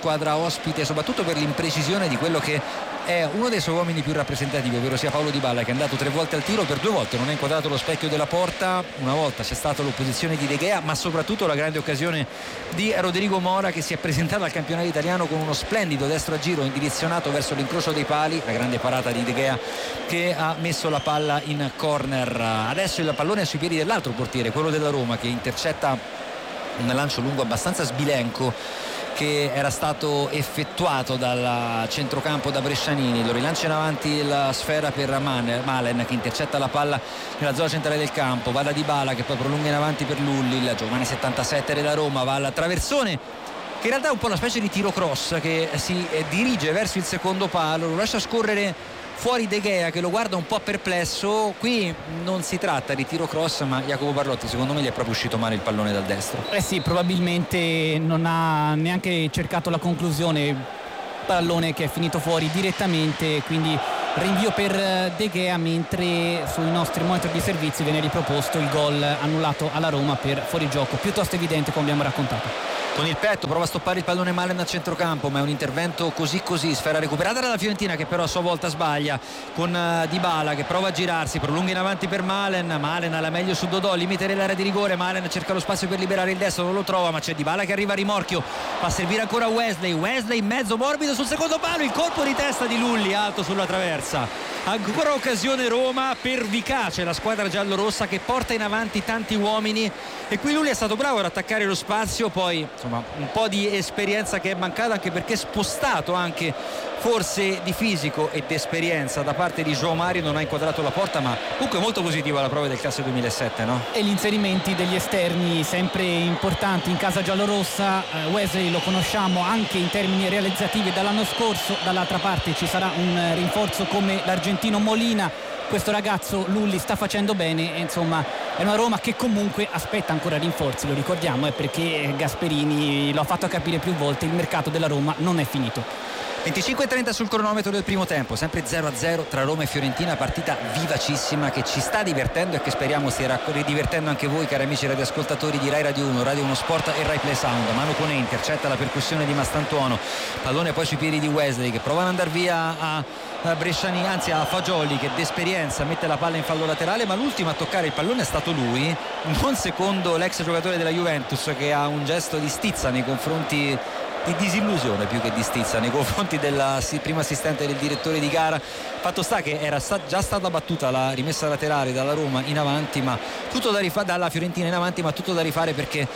squadra ospite, soprattutto per l'imprecisione di quello che è uno dei suoi uomini più rappresentativi, ovvero sia Paulo Dybala, che è andato tre volte al tiro, per due volte non ha inquadrato lo specchio della porta, una volta c'è stata l'opposizione di De Gea, ma soprattutto la grande occasione di Rodrigo Mora, che si è presentato al campionato italiano con uno splendido destro a giro indizionato verso l'incrocio dei pali, la grande parata di De Gea che ha messo la palla in corner. Adesso il pallone è sui piedi dell'altro portiere, quello della Roma, che intercetta un lancio lungo abbastanza sbilenco che era stato effettuato dal centrocampo da Brescianini. Lo rilancia in avanti la sfera per Malen, che intercetta la palla nella zona centrale del campo, va da Dybala che poi prolunga in avanti per Lulli, il giovane settantasette della Roma, va alla traversone, che in realtà è un po' una specie di tiro cross, che si dirige verso il secondo palo, lo lascia scorrere fuori De Gea, che lo guarda un po' perplesso. Qui non si tratta di tiro cross, ma Jacopo Barlotti secondo me gli è proprio uscito male il pallone dal destro. Eh sì, probabilmente non ha neanche cercato la conclusione, pallone che è finito fuori direttamente, quindi rinvio per De Gea, mentre sui nostri monitor di servizi viene riproposto il gol annullato alla Roma per fuorigioco, piuttosto evidente come abbiamo raccontato. Con il petto prova a stoppare il pallone Malen a centrocampo, ma è un intervento così così, sfera recuperata dalla Fiorentina, che però a sua volta sbaglia, con uh, Dybala che prova a girarsi, prolunga in avanti per Malen, Malen alla meglio su Dodò, limite dell'area di rigore, Malen cerca lo spazio per liberare il destro, non lo trova, ma c'è Dybala che arriva a rimorchio, fa servire ancora Wesley, Wesley in mezzo morbido sul secondo palo, il colpo di testa di Lulli alto sulla traversa. Ancora occasione Roma, pervicace la squadra giallorossa che porta in avanti tanti uomini, e qui Lulli è stato bravo ad attaccare lo spazio, poi insomma un po' di esperienza che è mancata, anche perché spostato anche forse di fisico e di esperienza da parte di João Mario, non ha inquadrato la porta, ma comunque molto positiva la prova del classe duemilasette, no? E gli inserimenti degli esterni sempre importanti in casa giallorossa. Wesley lo conosciamo anche in termini realizzativi dall'anno scorso, dall'altra parte ci sarà un rinforzo come l'argentino Molina. Questo ragazzo Lulli sta facendo bene e insomma è una Roma che comunque aspetta ancora rinforzi, lo ricordiamo, è perché Gasperini lo ha fatto capire più volte, il mercato della Roma non è finito. venticinque e trenta sul cronometro del primo tempo, sempre zero a zero tra Roma e Fiorentina, partita vivacissima che ci sta divertendo e che speriamo stia ridivertendo anche voi, cari amici radioascoltatori di Rai Radio uno, Radio uno Sport e Rai Play Sound. Mano Conè intercetta la percussione di Mastantuono, pallone poi sui piedi di Wesley che prova ad andare via a Bresciani, anzi a Fagioli, che d'esperienza mette la palla in fallo laterale, ma l'ultimo a toccare il pallone è stato lui, non secondo l'ex giocatore della Juventus, che ha un gesto di stizza nei confronti, di disillusione più che di stizza nei confronti del primo assistente del direttore di gara. Fatto sta che era sta, già stata battuta la rimessa laterale dalla Roma in avanti, ma tutto da rifare, dalla Fiorentina in avanti, ma tutto da rifare perché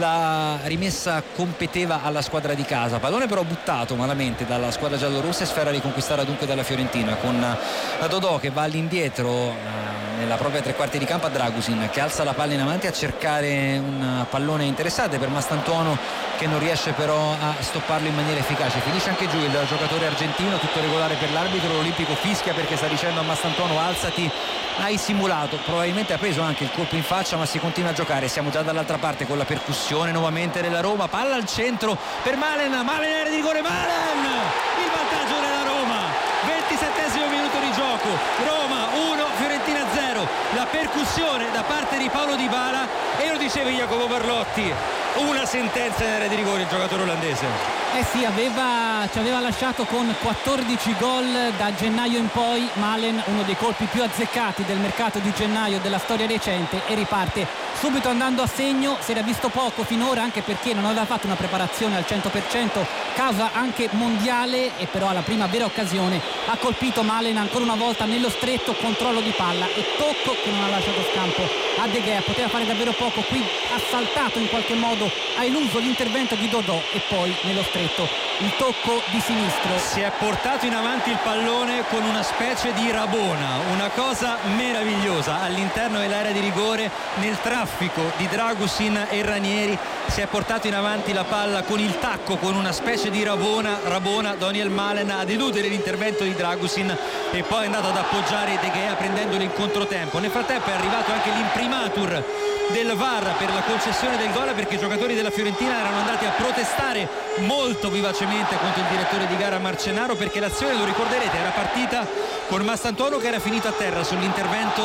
la rimessa competeva alla squadra di casa. Pallone però buttato malamente dalla squadra giallorossa e sfera riconquistata dunque dalla Fiorentina, con la Dodò che va all'indietro eh, nella propria tre quarti di campo a Dragusin, che alza la palla in avanti a cercare un pallone interessante per Mastantuono, che non riesce però a stopparlo in maniera efficace. Finisce anche giù il giocatore argentino, tutto regolare per l'arbitro. L'Olimpico fischia perché sta dicendo a Mastantuono: alzati, hai simulato. Probabilmente ha preso anche il colpo in faccia, ma si continua a giocare. Siamo già dall'altra parte con la percussione nuovamente della Roma, palla al centro per Malen, Malen area di rigore, Malen, il vantaggio della Roma, ventisettesimo minuto di gioco, Roma uno Fiorentina zero, la percussione da parte di Paulo Dybala, e lo dicevi Jacopo Barlotti, una sentenza in area di rigore il giocatore olandese. Eh sì, aveva, ci aveva lasciato con quattordici gol da gennaio in poi. Malen, uno dei colpi più azzeccati del mercato di gennaio della storia recente, e riparte subito andando a segno. Si era visto poco finora, anche perché non aveva fatto una preparazione al cento per cento, causa anche mondiale, e però alla prima vera occasione ha colpito Malen ancora una volta nello stretto, controllo di palla e tocco che non ha lasciato scampo a De Gea. Poteva fare davvero poco, qui ha saltato in qualche modo, ha eluso l'intervento di Dodò e poi nello stretto il tocco di sinistro. Si è portato in avanti il pallone con una specie di rabona, una cosa meravigliosa all'interno dell'area di rigore, nel traffico di Dragusin e Ranieri. Si è portato in avanti la palla con il tacco, con una specie di rabona, rabona Daniel Malen ad eludere l'intervento di Dragusin e poi è andato ad appoggiare De Gea prendendolo in controtempo. Nel frattempo è arrivato anche l'imprimatur del V A R per la concessione del gol, perché i giocatori della Fiorentina erano andati a protestare molto vivacemente contro il direttore di gara Marcenaro, perché l'azione, lo ricorderete, era partita con Mastantuono che era finito a terra sull'intervento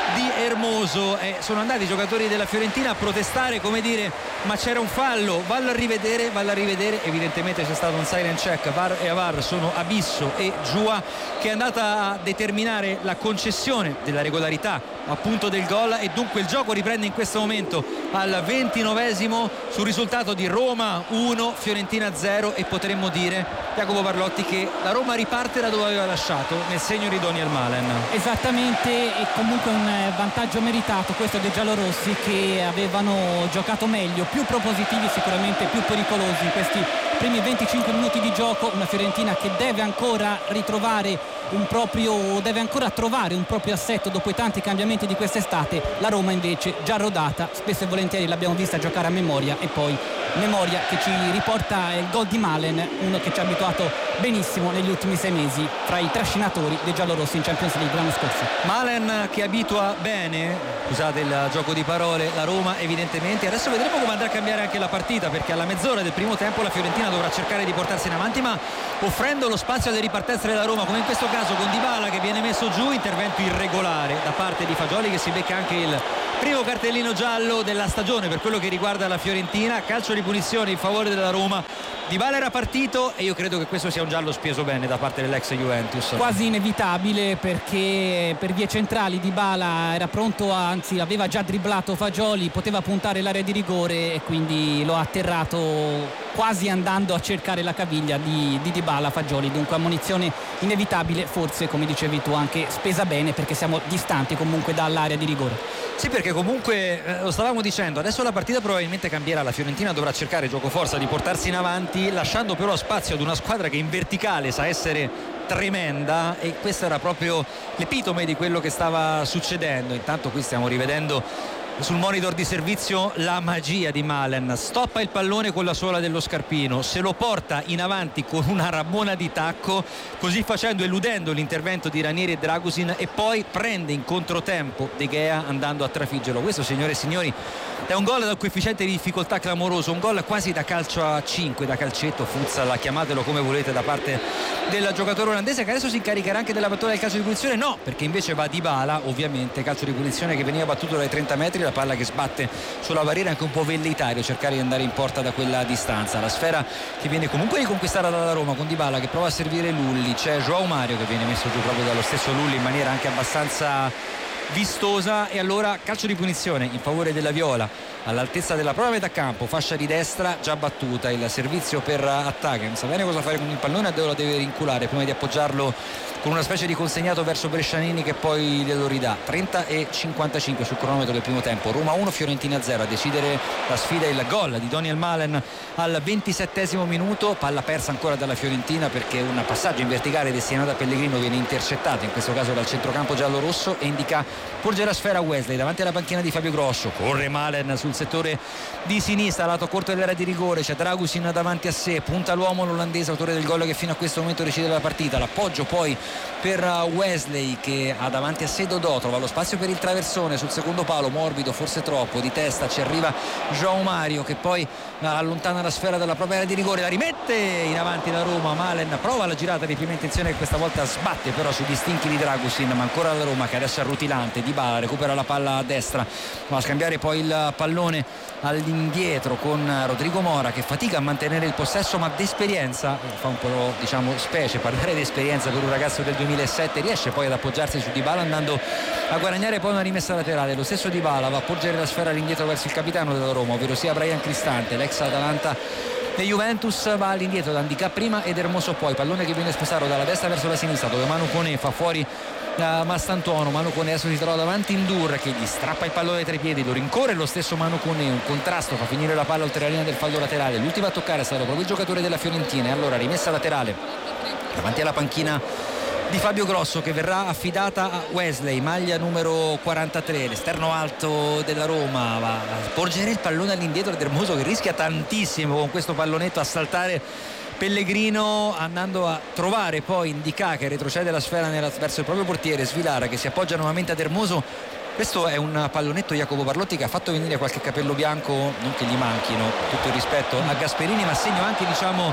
di Hermoso. Eh, sono andati i giocatori della Fiorentina a protestare, come dire ma c'era un fallo, vallo a rivedere, vallo a rivedere. Evidentemente c'è stato un silent check, V A R e A V A R sono Abisso e Giua, che è andata a determinare la concessione della regolarità appunto del gol, e dunque il gioco riprende in questo momento al ventinovesimo sul risultato di Roma uno Fiorentina zero, e potremmo dire, Jacopo Parlotti, che la Roma riparte da dove aveva lasciato, nel segno di Daniel Malen. Esattamente, e comunque un vantaggio meritato questo dei giallorossi, che avevano giocato meglio, più propositivi, sicuramente più pericolosi in questi primi venticinque minuti di gioco. Una Fiorentina che deve ancora ritrovare un proprio, deve ancora trovare un proprio assetto dopo i tanti cambiamenti di quest'estate. La Roma invece già rodata, spesso e volentieri l'abbiamo vista giocare a memoria, e poi memoria che ci riporta il gol di Malen, uno che ci ha abituato benissimo negli ultimi sei mesi, fra i trascinatori dei giallorossi in Champions League l'anno scorso. Malen che abitua bene, scusate il gioco di parole, la Roma evidentemente. Adesso vedremo come andrà a cambiare anche la partita, perché alla mezz'ora del primo tempo la Fiorentina dovrà cercare di portarsi in avanti, ma offrendo lo spazio alle ripartenze della Roma, come in questo caso con Dybala che viene messo giù. Intervento irregolare da parte di Fagioli, che si becca anche il primo cartellino giallo della stagione per quello che riguarda la Fiorentina. Calcio di punizione in favore della Roma. Dybala era partito, e io credo che questo sia un giallo speso bene da parte dell'ex Juventus. Quasi inevitabile, perché per vie centrali Dybala era pronto a, anzi aveva già dribblato Fagioli, poteva puntare l'area di rigore, e quindi lo ha atterrato quasi andando a cercare la caviglia di, di Dybala Fagioli. Dunque ammonizione inevitabile, forse come dicevi tu anche spesa bene, perché siamo distanti comunque dall'area di rigore. Sì, perché comunque eh, lo stavamo dicendo, adesso la partita probabilmente cambierà, la Fiorentina dovrà cercare gioco forza di portarsi in avanti, lasciando però spazio ad una squadra che in verticale sa essere tremenda, e questo era proprio l'epitome di quello che stava succedendo. Intanto qui stiamo rivedendo sul monitor di servizio la magia di Malen. Stoppa il pallone con la suola dello scarpino, se lo porta in avanti con una ramona di tacco, così facendo eludendo l'intervento di Ranieri e Dragusin, e poi prende in controtempo De Gea andando a trafiggerlo. Questo, signore e signori, è un gol dal coefficiente di difficoltà clamoroso, un gol quasi da calcio a cinque, da calcetto, futsal, chiamatelo come volete, da parte del giocatore olandese, che adesso si incaricherà anche della battuta del calcio di punizione. No, perché invece va Dybala, ovviamente, calcio di punizione che veniva battuto dai trenta metri, la palla che sbatte sulla barriera, anche un po' velleitario cercare di andare in porta da quella distanza. La sfera che viene comunque riconquistata dalla Roma con Dybala che prova a servire Lulli, c'è Joao Mario che viene messo giù proprio dallo stesso Lulli in maniera anche abbastanza vistosa, e allora calcio di punizione in favore della Viola all'altezza della propria metà campo, fascia di destra già battuta, il servizio per Attacca, non sa bene cosa fare con il pallone, lo deve rinculare prima di appoggiarlo con una specie di consegnato verso Brescianini, che poi glielo ridà. Trenta e cinquantacinque sul cronometro del primo tempo, Roma uno Fiorentina zero. A decidere la sfida il gol di Daniel Malen al ventisettesimo minuto, palla persa ancora dalla Fiorentina perché un passaggio in verticale destinato a Pellegrino viene intercettato, in questo caso dal centrocampo giallo-rosso, e indica porge la sfera a Wesley davanti alla panchina di Fabio Grosso. Corre Malen sul settore di sinistra, lato corto dell'area di rigore, c'è Dragusin davanti a sé, punta l'uomo l'olandese, autore del gol che fino a questo momento decide la partita. L'appoggio poi per Wesley che ha davanti a sé Dodò, trova lo spazio per il traversone sul secondo palo, morbido forse troppo, di testa ci arriva Joao Mario che poi allontana la sfera dalla propria area di rigore, la rimette in avanti la Roma. Malen prova la girata di prima intenzione che questa volta sbatte però sugli stinchi di Dragusin, ma ancora la Roma che adesso è rutilante. Dybala recupera la palla a destra, va a scambiare poi il pallone all'indietro con Rodrigo Mora che fatica a mantenere il possesso, ma d'esperienza fa un po', diciamo, specie parlare di esperienza per un ragazzo del duemilasette, riesce poi ad appoggiarsi su Dybala andando a guadagnare poi una rimessa laterale. Lo stesso Dybala va a porgere la sfera all'indietro verso il capitano della Roma, ovvero sia Brian Cristante, l'ex Atalanta e Juventus. Va all'indietro da Handicap prima ed Hermoso poi, pallone che viene spostato dalla destra verso la sinistra dove Manu Koné fa fuori da Mastantuono. Manu Koné adesso si trova davanti in Dur che gli strappa il pallone tra i piedi, lo rincorre lo stesso Manu Koné, un contrasto fa finire la palla oltre la linea del fallo laterale. L'ultimo a toccare è stato proprio il giocatore della Fiorentina, e allora rimessa laterale davanti alla panchina di Fabio Grosso che verrà affidata a Wesley, maglia numero quarantatré, l'esterno alto della Roma. Va a porgere il pallone all'indietro ad Hermoso che rischia tantissimo con questo pallonetto a saltare Pellegrino, andando a trovare poi Ndicà che retrocede la sfera nella, verso il proprio portiere, Svilara che si appoggia nuovamente ad Hermoso. Questo è un pallonetto, Jacopo Parlotti, che ha fatto venire qualche capello bianco, non che gli manchino, tutto il rispetto a Gasperini, ma segno anche, diciamo,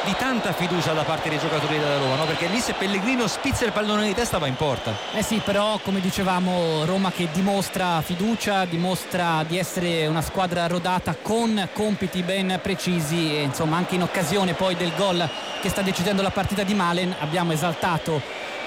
di tanta fiducia da parte dei giocatori della Roma, no? Perché lì se Pellegrino spizza il pallone di testa va in porta. Eh sì, però come dicevamo, Roma che dimostra fiducia, dimostra di essere una squadra rodata con compiti ben precisi e insomma anche in occasione poi del gol che sta decidendo la partita di Malen abbiamo esaltato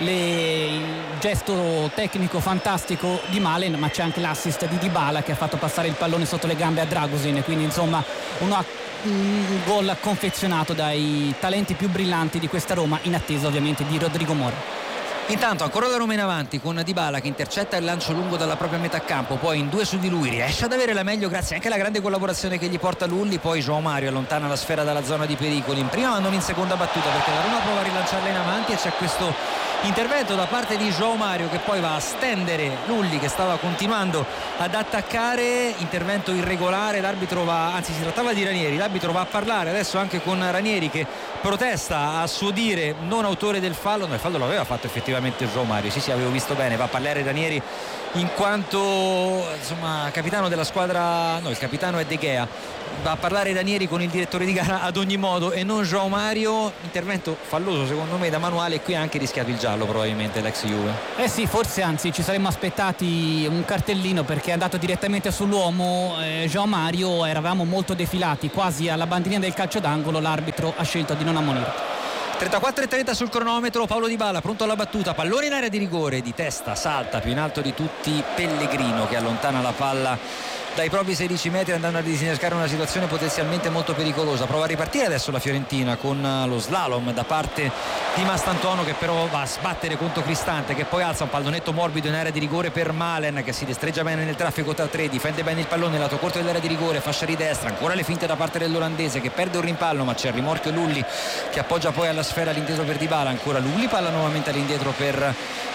le, il gesto tecnico fantastico di Malen, ma c'è anche l'assist di Dybala che ha fatto passare il pallone sotto le gambe a Dragusin, quindi insomma uno, un gol confezionato dai talenti più brillanti di questa Roma, in attesa ovviamente di Rodrigo Mora. Intanto ancora la Roma in avanti con Dybala che intercetta il lancio lungo dalla propria metà campo, poi in due su di lui riesce ad avere la meglio grazie anche alla grande collaborazione che gli porta Lulli, poi João Mario allontana la sfera dalla zona di pericoli in prima ma non in seconda battuta, perché la Roma prova a rilanciarla in avanti e c'è questo intervento da parte di João Mario che poi va a stendere Lulli che stava continuando ad attaccare, intervento irregolare, l'arbitro va, anzi si trattava di Ranieri, l'arbitro va a parlare adesso anche con Ranieri che protesta a suo dire non autore del fallo, no, il fallo l'aveva fatto effettivamente João Mario, sì sì avevo visto bene, va a parlare Ranieri in quanto insomma capitano della squadra, no il capitano è De Gea, va a parlare Ranieri con il direttore di gara ad ogni modo e non João Mario, intervento falloso secondo me da manuale e qui ha anche rischiato il giallo probabilmente l'ex Juve. Eh sì, forse anzi ci saremmo aspettati un cartellino perché è andato direttamente sull'uomo eh, João Mario, eravamo molto defilati quasi alla bandierina del calcio d'angolo, l'arbitro ha scelto di non ammonire. trentaquattro e trenta sul cronometro, Paolo Dybala pronto alla battuta, pallone in area di rigore, di testa salta più in alto di tutti Pellegrino che allontana la palla dai propri sedici metri andando a disinnescare una situazione potenzialmente molto pericolosa. Prova a ripartire adesso la Fiorentina con lo slalom da parte di Mastantuono che però va a sbattere contro Cristante che poi alza un pallonetto morbido in area di rigore per Malen che si destreggia bene nel traffico tra tre, difende bene il pallone lato corto dell'area di rigore, fascia di destra, ancora le finte da parte dell'olandese che perde un rimpallo ma c'è il rimorchio Lulli che appoggia poi alla sfera all'indietro per Dybala, ancora Lulli, palla nuovamente all'indietro per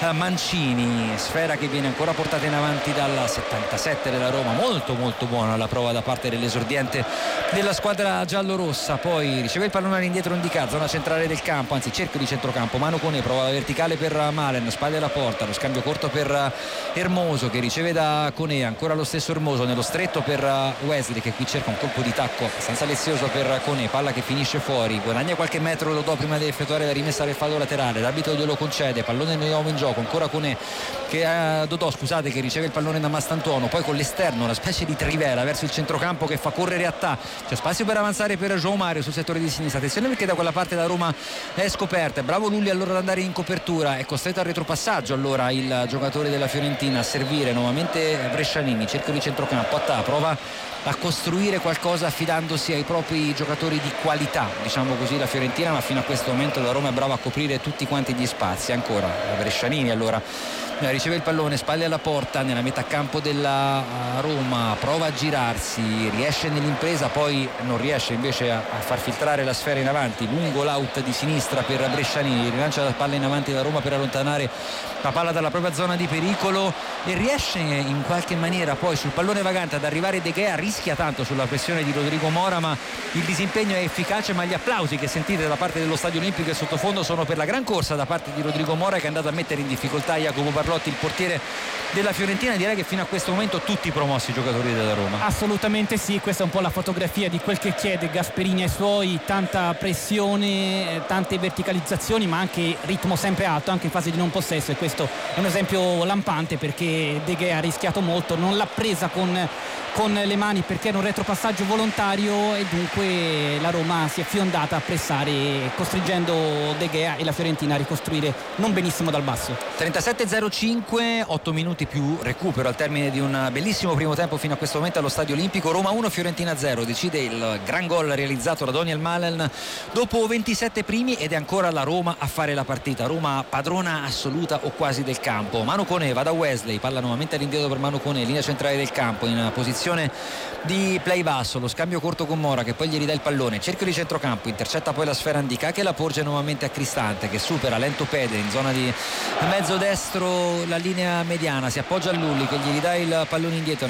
Mancini, sfera che viene ancora portata in avanti dal settantasette della Roma, molto molto buona la prova da parte dell'esordiente della squadra giallorossa, poi riceve il pallone all'indietro indica zona centrale del campo, anzi cerchio di centrocampo, Manu Koné, prova la verticale per Malen, spalle alla porta, lo scambio corto per Hermoso che riceve da Koné, ancora lo stesso Hermoso nello stretto per Wesley che qui cerca un colpo di tacco abbastanza lezioso per Koné, palla che finisce fuori, guadagna qualche metro lo do prima di effettuare la rimessa del fallo laterale, l'arbitro glielo concede, pallone di nuovo in gioco, ancora Koné che eh, Dodò scusate che riceve il pallone da Mastantuono, poi con l'esterno una specie di trivela verso il centrocampo che fa correre a Ta, c'è spazio per avanzare per João Mario sul settore di sinistra, attenzione perché da quella parte la Roma è scoperta, è bravo Lulli allora ad andare in copertura, è costretto al retropassaggio allora il giocatore della Fiorentina a servire nuovamente Brescianini, cerchio di centrocampo, a Ta prova a costruire qualcosa affidandosi ai propri giocatori di qualità, diciamo così la Fiorentina, ma fino a questo momento la Roma è brava a coprire tutti quanti gli spazi, ancora Brescianini allora riceve il pallone, spalle alla porta nella metà campo della Roma, prova a girarsi, riesce nell'impresa, poi non riesce invece a, a far filtrare la sfera in avanti, lungo l'out di sinistra per Brescianini, rilancia la palla in avanti da Roma per allontanare la palla dalla propria zona di pericolo e riesce in qualche maniera poi sul pallone vagante ad arrivare De Gea, rischia tanto sulla pressione di Rodrigo Mora ma il disimpegno è efficace, ma gli applausi che sentite da parte dello Stadio Olimpico e sottofondo sono per la gran corsa da parte di Rodrigo Mora che è andato a mettere in difficoltà Jacopo Barlotti, il portiere della Fiorentina. Direi che fino a questo momento tutti promossi i giocatori della Roma. Assolutamente sì, questa è un po' la fotografia di quel che chiede Gasperini ai suoi, tanta pressione, tante verticalizzazioni ma anche ritmo sempre alto anche in fase di non possesso, e questo è un esempio lampante perché De Gea ha rischiato molto, non l'ha presa con, con le mani perché era un retropassaggio volontario e dunque la Roma si è fiondata a pressare costringendo De Gea e la Fiorentina a ricostruire non benissimo dal basso. trentasette zero cinque, otto minuti più recupero al termine di un bellissimo primo tempo fino a questo momento allo Stadio Olimpico. Roma uno, Fiorentina zero, decide il gran gol realizzato da Daniel Malen dopo ventisette primi ed è ancora la Roma a fare la partita. Roma padrona assoluta o quasi del campo. Manu Koné va da Wesley, palla nuovamente all'indietro per Manu Koné, linea centrale del campo in posizione di play basso, lo scambio corto con Mora che poi gli ridà il pallone, cerchio di centrocampo, intercetta poi la sfera Ndicà che la porge nuovamente a Cristante che supera lento Pedri in zona di mezzo destro la linea mediana, si appoggia a Lulli che gli ridà il pallone indietro, una specie di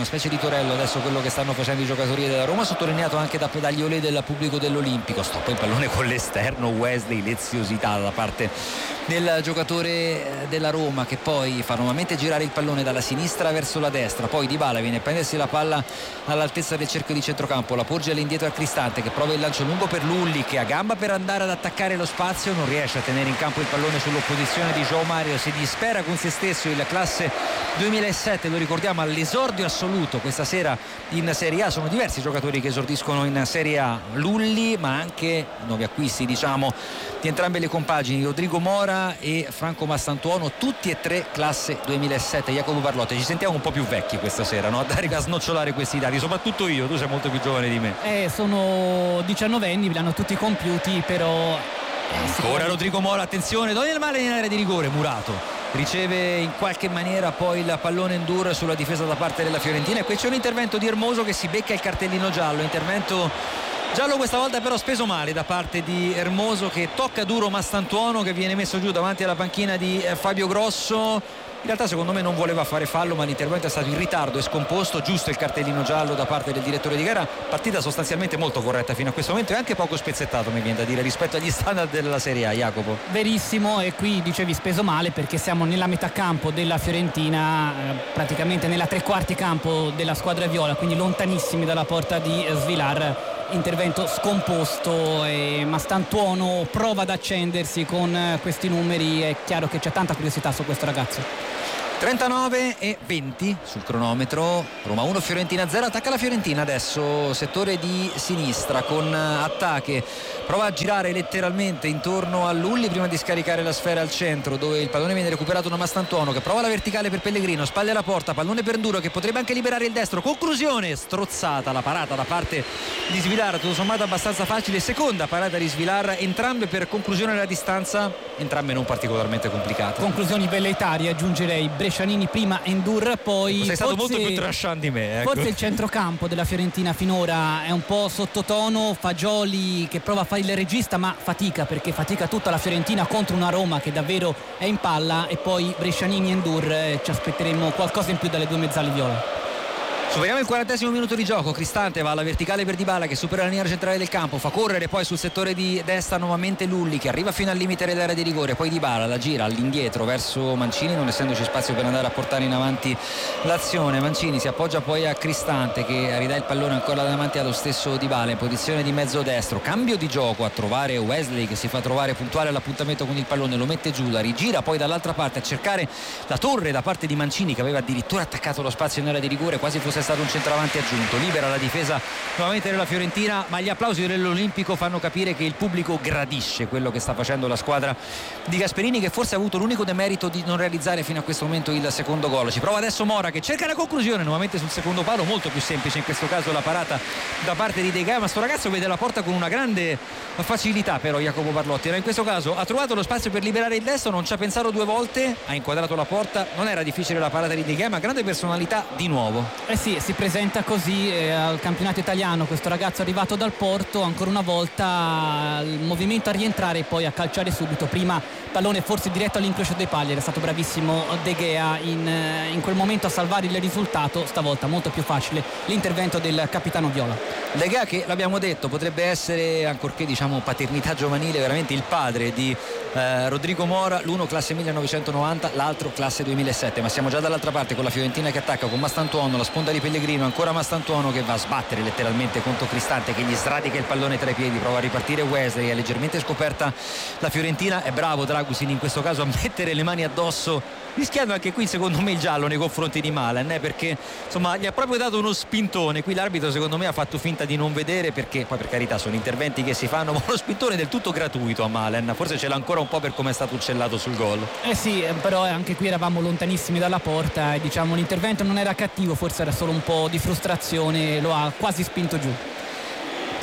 Tortorello adesso quello che stanno facendo i giocatori della Roma, sottolineato anche da dagli olè del pubblico dell'Olimpico. Stoppa il pallone con l'esterno Wesley, leziosità da parte del giocatore della Roma, che poi fa nuovamente girare il pallone dalla sinistra verso la destra, poi Dybala viene a prendersi la palla all'altezza del cerchio di centrocampo, la porge all'indietro al Cristante, che prova il lancio lungo per Lulli, che ha gamba per andare ad attaccare lo spazio, non riesce a tenere in campo il pallone sull'opposizione di João Mario, si dispera con se stesso. Il classe duemilasette, lo ricordiamo, all'esordio assoluto questa sera in Serie A. Sono diversi giocatori che esordiscono in Serie A, Lulli, ma anche nuovi acquisti, diciamo, di entrambe le compagini, Rodrigo Mora e Franco Mastantuono, tutti e tre classe duemilasette. Jacopo Barlotti, ci sentiamo un po' più vecchi questa sera, no? A dare, a snocciolare questi dati, soprattutto io, tu sei molto più giovane di me. Eh, sono diciannovenni, li hanno tutti compiuti, però eh, ora Rodrigo Mora, attenzione, Daniel Male in area di rigore, Murato riceve in qualche maniera poi il pallone Endur sulla difesa da parte della Fiorentina, e qui c'è un intervento di Hermoso che si becca il cartellino giallo, intervento giallo questa volta però speso male da parte di Hermoso, che tocca duro Mastantuono, che viene messo giù davanti alla panchina di Fabio Grosso. In realtà secondo me non voleva fare fallo, ma l'intervento è stato in ritardo e scomposto. Giusto il cartellino giallo da parte del direttore di gara. Partita sostanzialmente molto corretta fino a questo momento e anche poco spezzettato, mi viene da dire, rispetto agli standard della Serie A. Jacopo, verissimo, e qui dicevi speso male perché siamo nella metà campo della Fiorentina, eh, praticamente nella tre quarti campo della squadra viola, quindi lontanissimi dalla porta di Svilar. Intervento scomposto e Mastantuono prova ad accendersi con questi numeri. È chiaro che c'è tanta curiosità su questo ragazzo. trentanove e venti sul cronometro, Roma uno Fiorentina zero. Attacca la Fiorentina adesso, settore di sinistra con Attacche, prova a girare letteralmente intorno a Lulli prima di scaricare la sfera al centro, dove il pallone viene recuperato da Mastantuono, che prova la verticale per Pellegrino, spalle alla porta, pallone per Enduro che potrebbe anche liberare il destro, conclusione strozzata la parata da parte di Svilar, tutto sommato abbastanza facile, seconda parata di Svilar, entrambe per conclusione della distanza, entrambe non particolarmente complicate. Conclusioni velleitarie, aggiungerei. Brescianini prima, Endur poi. Sei stato forse, molto più trashant di me, ecco. Forse il centrocampo della Fiorentina finora è un po' sottotono, Fagioli che prova a fare il regista ma fatica, perché fatica tutta la Fiorentina contro una Roma che davvero è in palla, e poi Brescianini e Endur, eh, ci aspetteremo qualcosa in più dalle due mezzali viola. Superiamo il quarantesimo minuto di gioco, Cristante va alla verticale per Dybala che supera la linea centrale del campo, fa correre poi sul settore di destra nuovamente Lulli che arriva fino al limite dell'area di rigore, poi Dybala la gira all'indietro verso Mancini, non essendoci spazio per andare a portare in avanti l'azione. Mancini si appoggia poi a Cristante che ridà il pallone ancora davanti allo stesso Dybala in posizione di mezzo destro, cambio di gioco a trovare Wesley che si fa trovare puntuale all'appuntamento con il pallone, lo mette giù, la rigira poi dall'altra parte a cercare la torre da parte di Mancini che aveva addirittura attaccato lo spazio in area di rigore, quasi fosse stato un centravanti aggiunto, libera la difesa nuovamente della Fiorentina, ma gli applausi dell'Olimpico fanno capire che il pubblico gradisce quello che sta facendo la squadra di Gasperini, che forse ha avuto l'unico demerito di non realizzare fino a questo momento il secondo gol. Ci prova adesso Mora che cerca la conclusione nuovamente sul secondo palo, molto più semplice in questo caso la parata da parte di De Gea, ma sto ragazzo vede la porta con una grande facilità. Però Jacopo Barlotti in questo caso ha trovato lo spazio per liberare il destro, non ci ha pensato due volte, ha inquadrato la porta, non era difficile la parata di De Gea, ma grande personalità di nuovo. Eh sì, si presenta così eh, al campionato italiano questo ragazzo arrivato dal Porto, ancora una volta il movimento a rientrare e poi a calciare subito, prima pallone forse diretto all'incrocio dei pali, era stato bravissimo De Gea in, in quel momento a salvare il risultato, stavolta molto più facile l'intervento del capitano viola. De Gea che l'abbiamo detto potrebbe essere, ancorché diciamo paternità giovanile, veramente il padre di eh, Rodrigo Mora, l'uno classe millenovecentonovanta, l'altro classe duemilasette, ma siamo già dall'altra parte con la Fiorentina che attacca con Mastantuono, la sponda di Pellegrino, ancora Mastantuono che va a sbattere letteralmente contro Cristante che gli sradica il pallone tra i piedi, prova a ripartire Wesley, è leggermente scoperta la Fiorentina, è bravo Dragusin in questo caso a mettere le mani addosso, rischiando anche qui secondo me il giallo nei confronti di Malen, eh, perché insomma gli ha proprio dato uno spintone, qui l'arbitro secondo me ha fatto finta di non vedere, perché poi per carità sono interventi che si fanno, ma uno spintone del tutto gratuito a Malen, forse ce l'ha ancora un po' per come è stato uccellato sul gol. Eh sì, però anche qui eravamo lontanissimi dalla porta e diciamo l'intervento non era cattivo, forse era solo un po' di frustrazione, lo ha quasi spinto giù.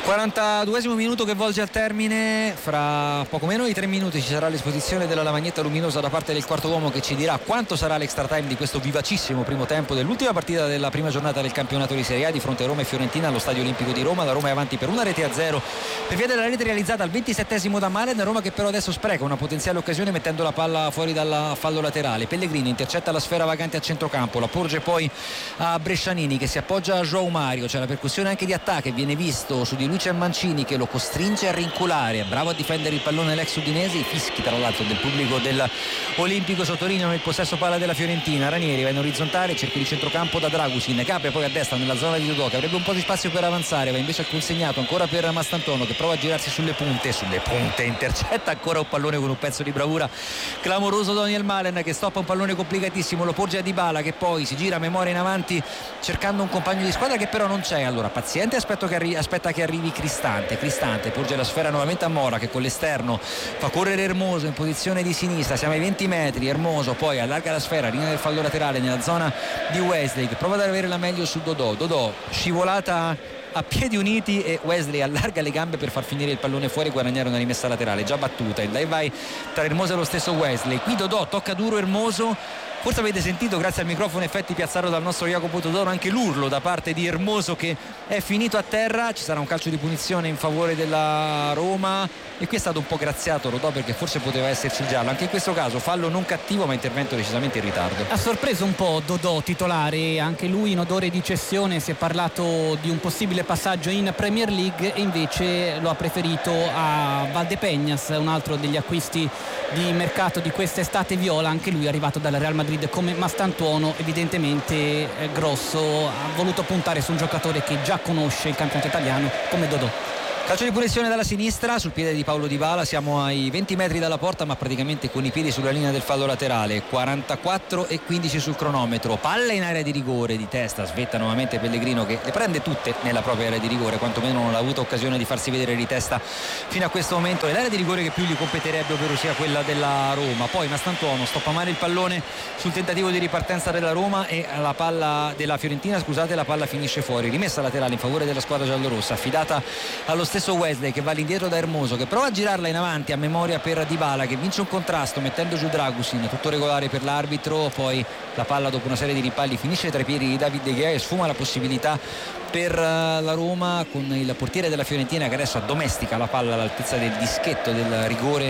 quarantaduesimo minuto che volge al termine, fra poco meno di tre minuti ci sarà l'esposizione della lavagnetta luminosa da parte del quarto uomo che ci dirà quanto sarà l'extra time di questo vivacissimo primo tempo dell'ultima partita della prima giornata del campionato di Serie A di fronte a Roma e Fiorentina allo Stadio Olimpico di Roma. La Roma è avanti per una rete a zero per via della rete realizzata al ventisettesimo da Malen, Roma che però adesso spreca una potenziale occasione mettendo la palla fuori dal fallo laterale. Pellegrini intercetta la sfera vagante a centrocampo, la porge poi a Brescianini che si appoggia a João Mario, c'è la percussione anche di attacco e viene visto su di lui c'è Mancini che lo costringe a rinculare, bravo a difendere il pallone l'ex udinese, i fischi tra l'altro del pubblico dell'Olimpico sottolineano il possesso palla della Fiorentina. Ranieri va in orizzontale, cerchio di centrocampo da Dragusin, che apre poi a destra nella zona di Dodò che avrebbe un po' di spazio per avanzare, va invece al consegnato ancora per Mastantuono che prova a girarsi sulle punte, sulle punte intercetta ancora un pallone con un pezzo di bravura clamoroso Daniel Malen che stoppa un pallone complicatissimo, lo porge a Dybala che poi si gira a memoria in avanti cercando un compagno di squadra che però non c'è, allora paziente, aspetta che, arri- aspetta che arrivi Cristante, Cristante porge la sfera nuovamente a Mora che con l'esterno fa correre Hermoso in posizione di sinistra, siamo ai venti metri, Hermoso poi allarga la sfera, linea del fallo laterale nella zona di Wesley che prova ad avere la meglio su Dodò, Dodò scivolata a piedi uniti e Wesley allarga le gambe per far finire il pallone fuori e guadagnare una rimessa laterale già battuta, il dai vai tra Hermoso e lo stesso Wesley, qui Dodò tocca duro Hermoso. Forse avete sentito grazie al microfono effetti piazzato dal nostro Jacopo Todoro anche l'urlo da parte di Hermoso che è finito a terra, ci sarà un calcio di punizione in favore della Roma e qui è stato un po' graziato Rodò perché forse poteva esserci il giallo, anche in questo caso fallo non cattivo ma intervento decisamente in ritardo. Ha sorpreso un po' Dodò titolare, anche lui in odore di cessione, si è parlato di un possibile passaggio in Premier League e invece lo ha preferito a Valdepeñas, un altro degli acquisti di mercato di quest'estate viola, anche lui è arrivato dal Real Madrid come Mastantuono, evidentemente eh, Grosso ha voluto puntare su un giocatore che già conosce il campionato italiano come Dodò. Calcio di punizione dalla sinistra sul piede di Paulo Dybala, siamo ai venti metri dalla porta ma praticamente con i piedi sulla linea del fallo laterale, quarantaquattro e quindici sul cronometro, palla in area di rigore di testa, svetta nuovamente Pellegrino che le prende tutte nella propria area di rigore, quantomeno non ha avuto occasione di farsi vedere di testa fino a questo momento, è l'area di rigore che più gli competerebbe, ovvero sia quella della Roma. Poi Mastantuono stoppa male il pallone sul tentativo di ripartenza della Roma e la palla della Fiorentina, scusate, la palla finisce fuori, rimessa laterale in favore della squadra giallorossa affidata allo stesso Wesley che va all'indietro da Hermoso che prova a girarla in avanti a memoria per Dybala che vince un contrasto mettendo giù Dragusin, tutto regolare per l'arbitro, poi la palla dopo una serie di ripalli finisce tra i piedi di David De Gea e sfuma la possibilità per la Roma con il portiere della Fiorentina che adesso addomestica la palla all'altezza del dischetto del rigore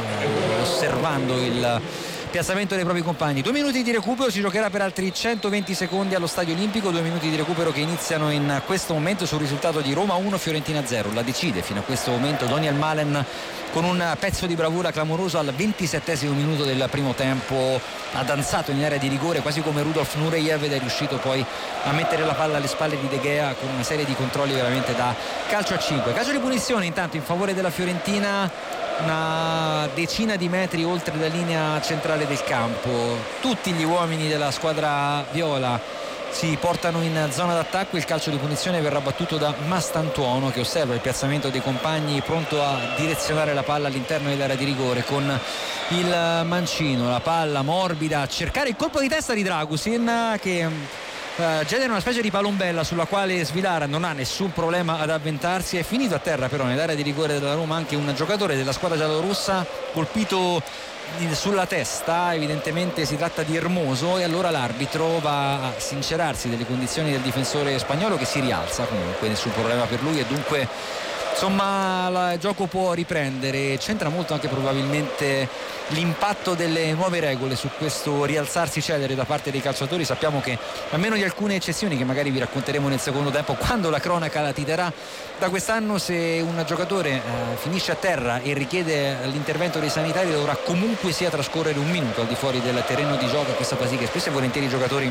osservando il piazzamento dei propri compagni. Due minuti di recupero, si giocherà per altri centoventi secondi allo Stadio Olimpico, due minuti di recupero che iniziano in questo momento sul risultato di Roma uno Fiorentina zero, la decide fino a questo momento Daniel Malen con un pezzo di bravura clamoroso al ventisettesimo minuto del primo tempo, ha danzato in area di rigore quasi come Rudolf Nureyev ed è riuscito poi a mettere la palla alle spalle di De Gea con una serie di controlli veramente da calcio a cinque. Calcio di punizione intanto in favore della Fiorentina una decina di metri oltre la linea centrale del campo, tutti gli uomini della squadra viola si portano in zona d'attacco, il calcio di punizione verrà battuto da Mastantuono che osserva il piazzamento dei compagni pronto a direzionare la palla all'interno dell'area di rigore con il mancino, la palla morbida a cercare il colpo di testa di Dragusin che Uh, genera una specie di palombella sulla quale Svilara non ha nessun problema ad avventarsi, è finito a terra però nell'area di rigore della Roma anche un giocatore della squadra giallorossa colpito sulla testa, evidentemente si tratta di Hermoso e allora l'arbitro va a sincerarsi delle condizioni del difensore spagnolo che si rialza, comunque nessun problema per lui e dunque insomma il gioco può riprendere. C'entra molto anche probabilmente l'impatto delle nuove regole su questo rialzarsi celere da parte dei calciatori. Sappiamo che a meno di alcune eccezioni che magari vi racconteremo nel secondo tempo quando la cronaca la titerà, da quest'anno se un giocatore eh, finisce a terra e richiede l'intervento dei sanitari dovrà comunque sia trascorrere un minuto al di fuori del terreno di gioco. Questo fa sì che spesso e volentieri i giocatori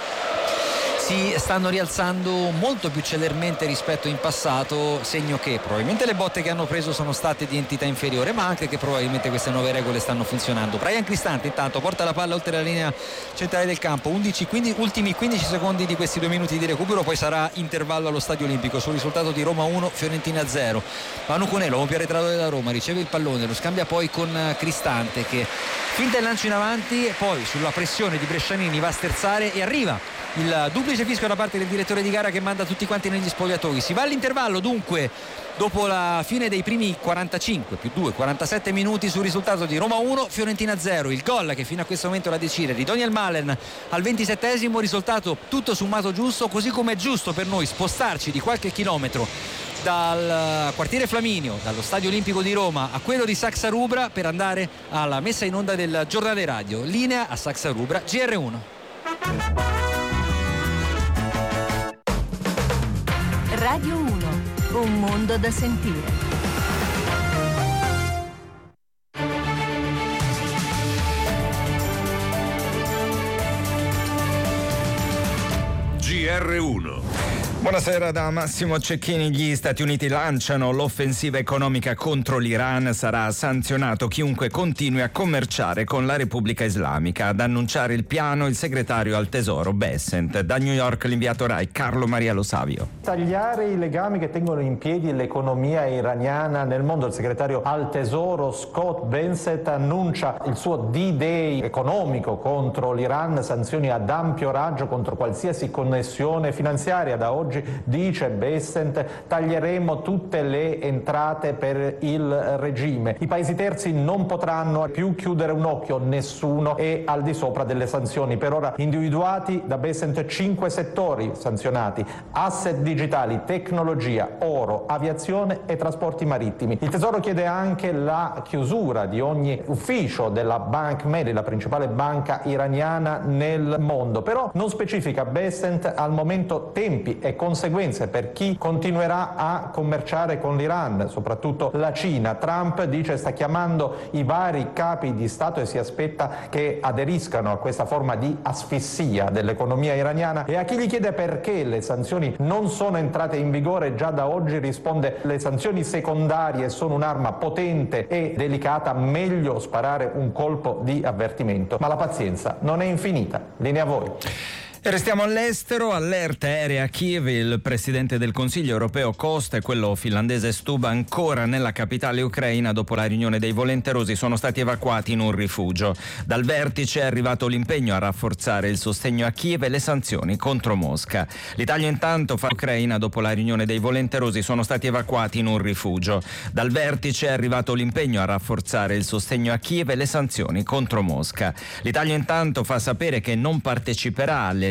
si stanno rialzando molto più celermente rispetto in passato, segno che probabilmente le botte che hanno preso sono state di entità inferiore, ma anche che probabilmente queste nuove regole stanno funzionando. Bryan Cristante intanto porta la palla oltre la linea centrale del campo, undici, quindici, ultimi quindici secondi di questi due minuti di recupero, poi sarà intervallo allo Stadio Olimpico sul risultato di Roma uno Fiorentina zero. Manu Cunello, un arretrato della Roma, riceve il pallone, lo scambia poi con Cristante che finta il lancio in avanti e poi sulla pressione di Brescianini va a sterzare e arriva il duplice semplice fischio da parte del direttore di gara che manda tutti quanti negli spogliatoi. Si va all'intervallo dunque dopo la fine dei primi quarantacinque più due, quarantasette minuti sul risultato di Roma uno, Fiorentina zero. Il gol che fino a questo momento la decide di Daniel Malen al ventisettesimo, risultato tutto sommato giusto, così come è giusto per noi spostarci di qualche chilometro dal quartiere Flaminio, dallo Stadio Olimpico di Roma a quello di Saxa Rubra per andare alla messa in onda del giornale radio. Linea a Saxa Rubra, G R uno. Radio uno, un mondo da sentire. G R uno. Buonasera da Massimo Cecchini. Gli Stati Uniti lanciano l'offensiva economica contro l'Iran. Sarà sanzionato chiunque continui a commerciare con la Repubblica Islamica. Ad annunciare il piano il segretario al Tesoro Bessent. Da New York l'inviato Rai Carlo Maria Lo Savio. Tagliare i legami che tengono in piedi l'economia iraniana nel mondo. Il segretario al Tesoro Scott Bessent annuncia il suo D-Day economico contro l'Iran, sanzioni ad ampio raggio contro qualsiasi connessione finanziaria. Da oggi, dice Bessent, taglieremo tutte le entrate per il regime. I paesi terzi non potranno più chiudere un occhio, nessuno è al di sopra delle sanzioni. Per ora individuati da Bessent cinque settori sanzionati: asset digitali, tecnologia, oro, aviazione e trasporti marittimi. Il Tesoro chiede anche la chiusura di ogni ufficio della Bank Melli, la principale banca iraniana nel mondo. Però non specifica Bessent al momento tempi e conseguenze per chi continuerà a commerciare con l'Iran, soprattutto la Cina. Trump dice sta chiamando i vari capi di Stato e si aspetta che aderiscano a questa forma di asfissia dell'economia iraniana. E a chi gli chiede perché le sanzioni non sono entrate in vigore già da oggi risponde: le sanzioni secondarie sono un'arma potente e delicata, meglio sparare un colpo di avvertimento. Ma la pazienza non è infinita. Linea a voi. E restiamo all'estero, allerta aerea a Kiev. Il presidente del Consiglio europeo Costa e quello finlandese Stubb ancora nella capitale ucraina dopo la riunione dei volenterosi sono stati evacuati in un rifugio. Dal vertice è arrivato l'impegno a rafforzare il sostegno a Kiev e le sanzioni contro Mosca. L'Italia intanto fa Ucraina dopo la riunione dei volenterosi sono stati evacuati in un rifugio. Dal vertice è arrivato l'impegno a rafforzare il sostegno a Kiev e le sanzioni contro Mosca. L'Italia intanto fa sapere che non parteciperà alle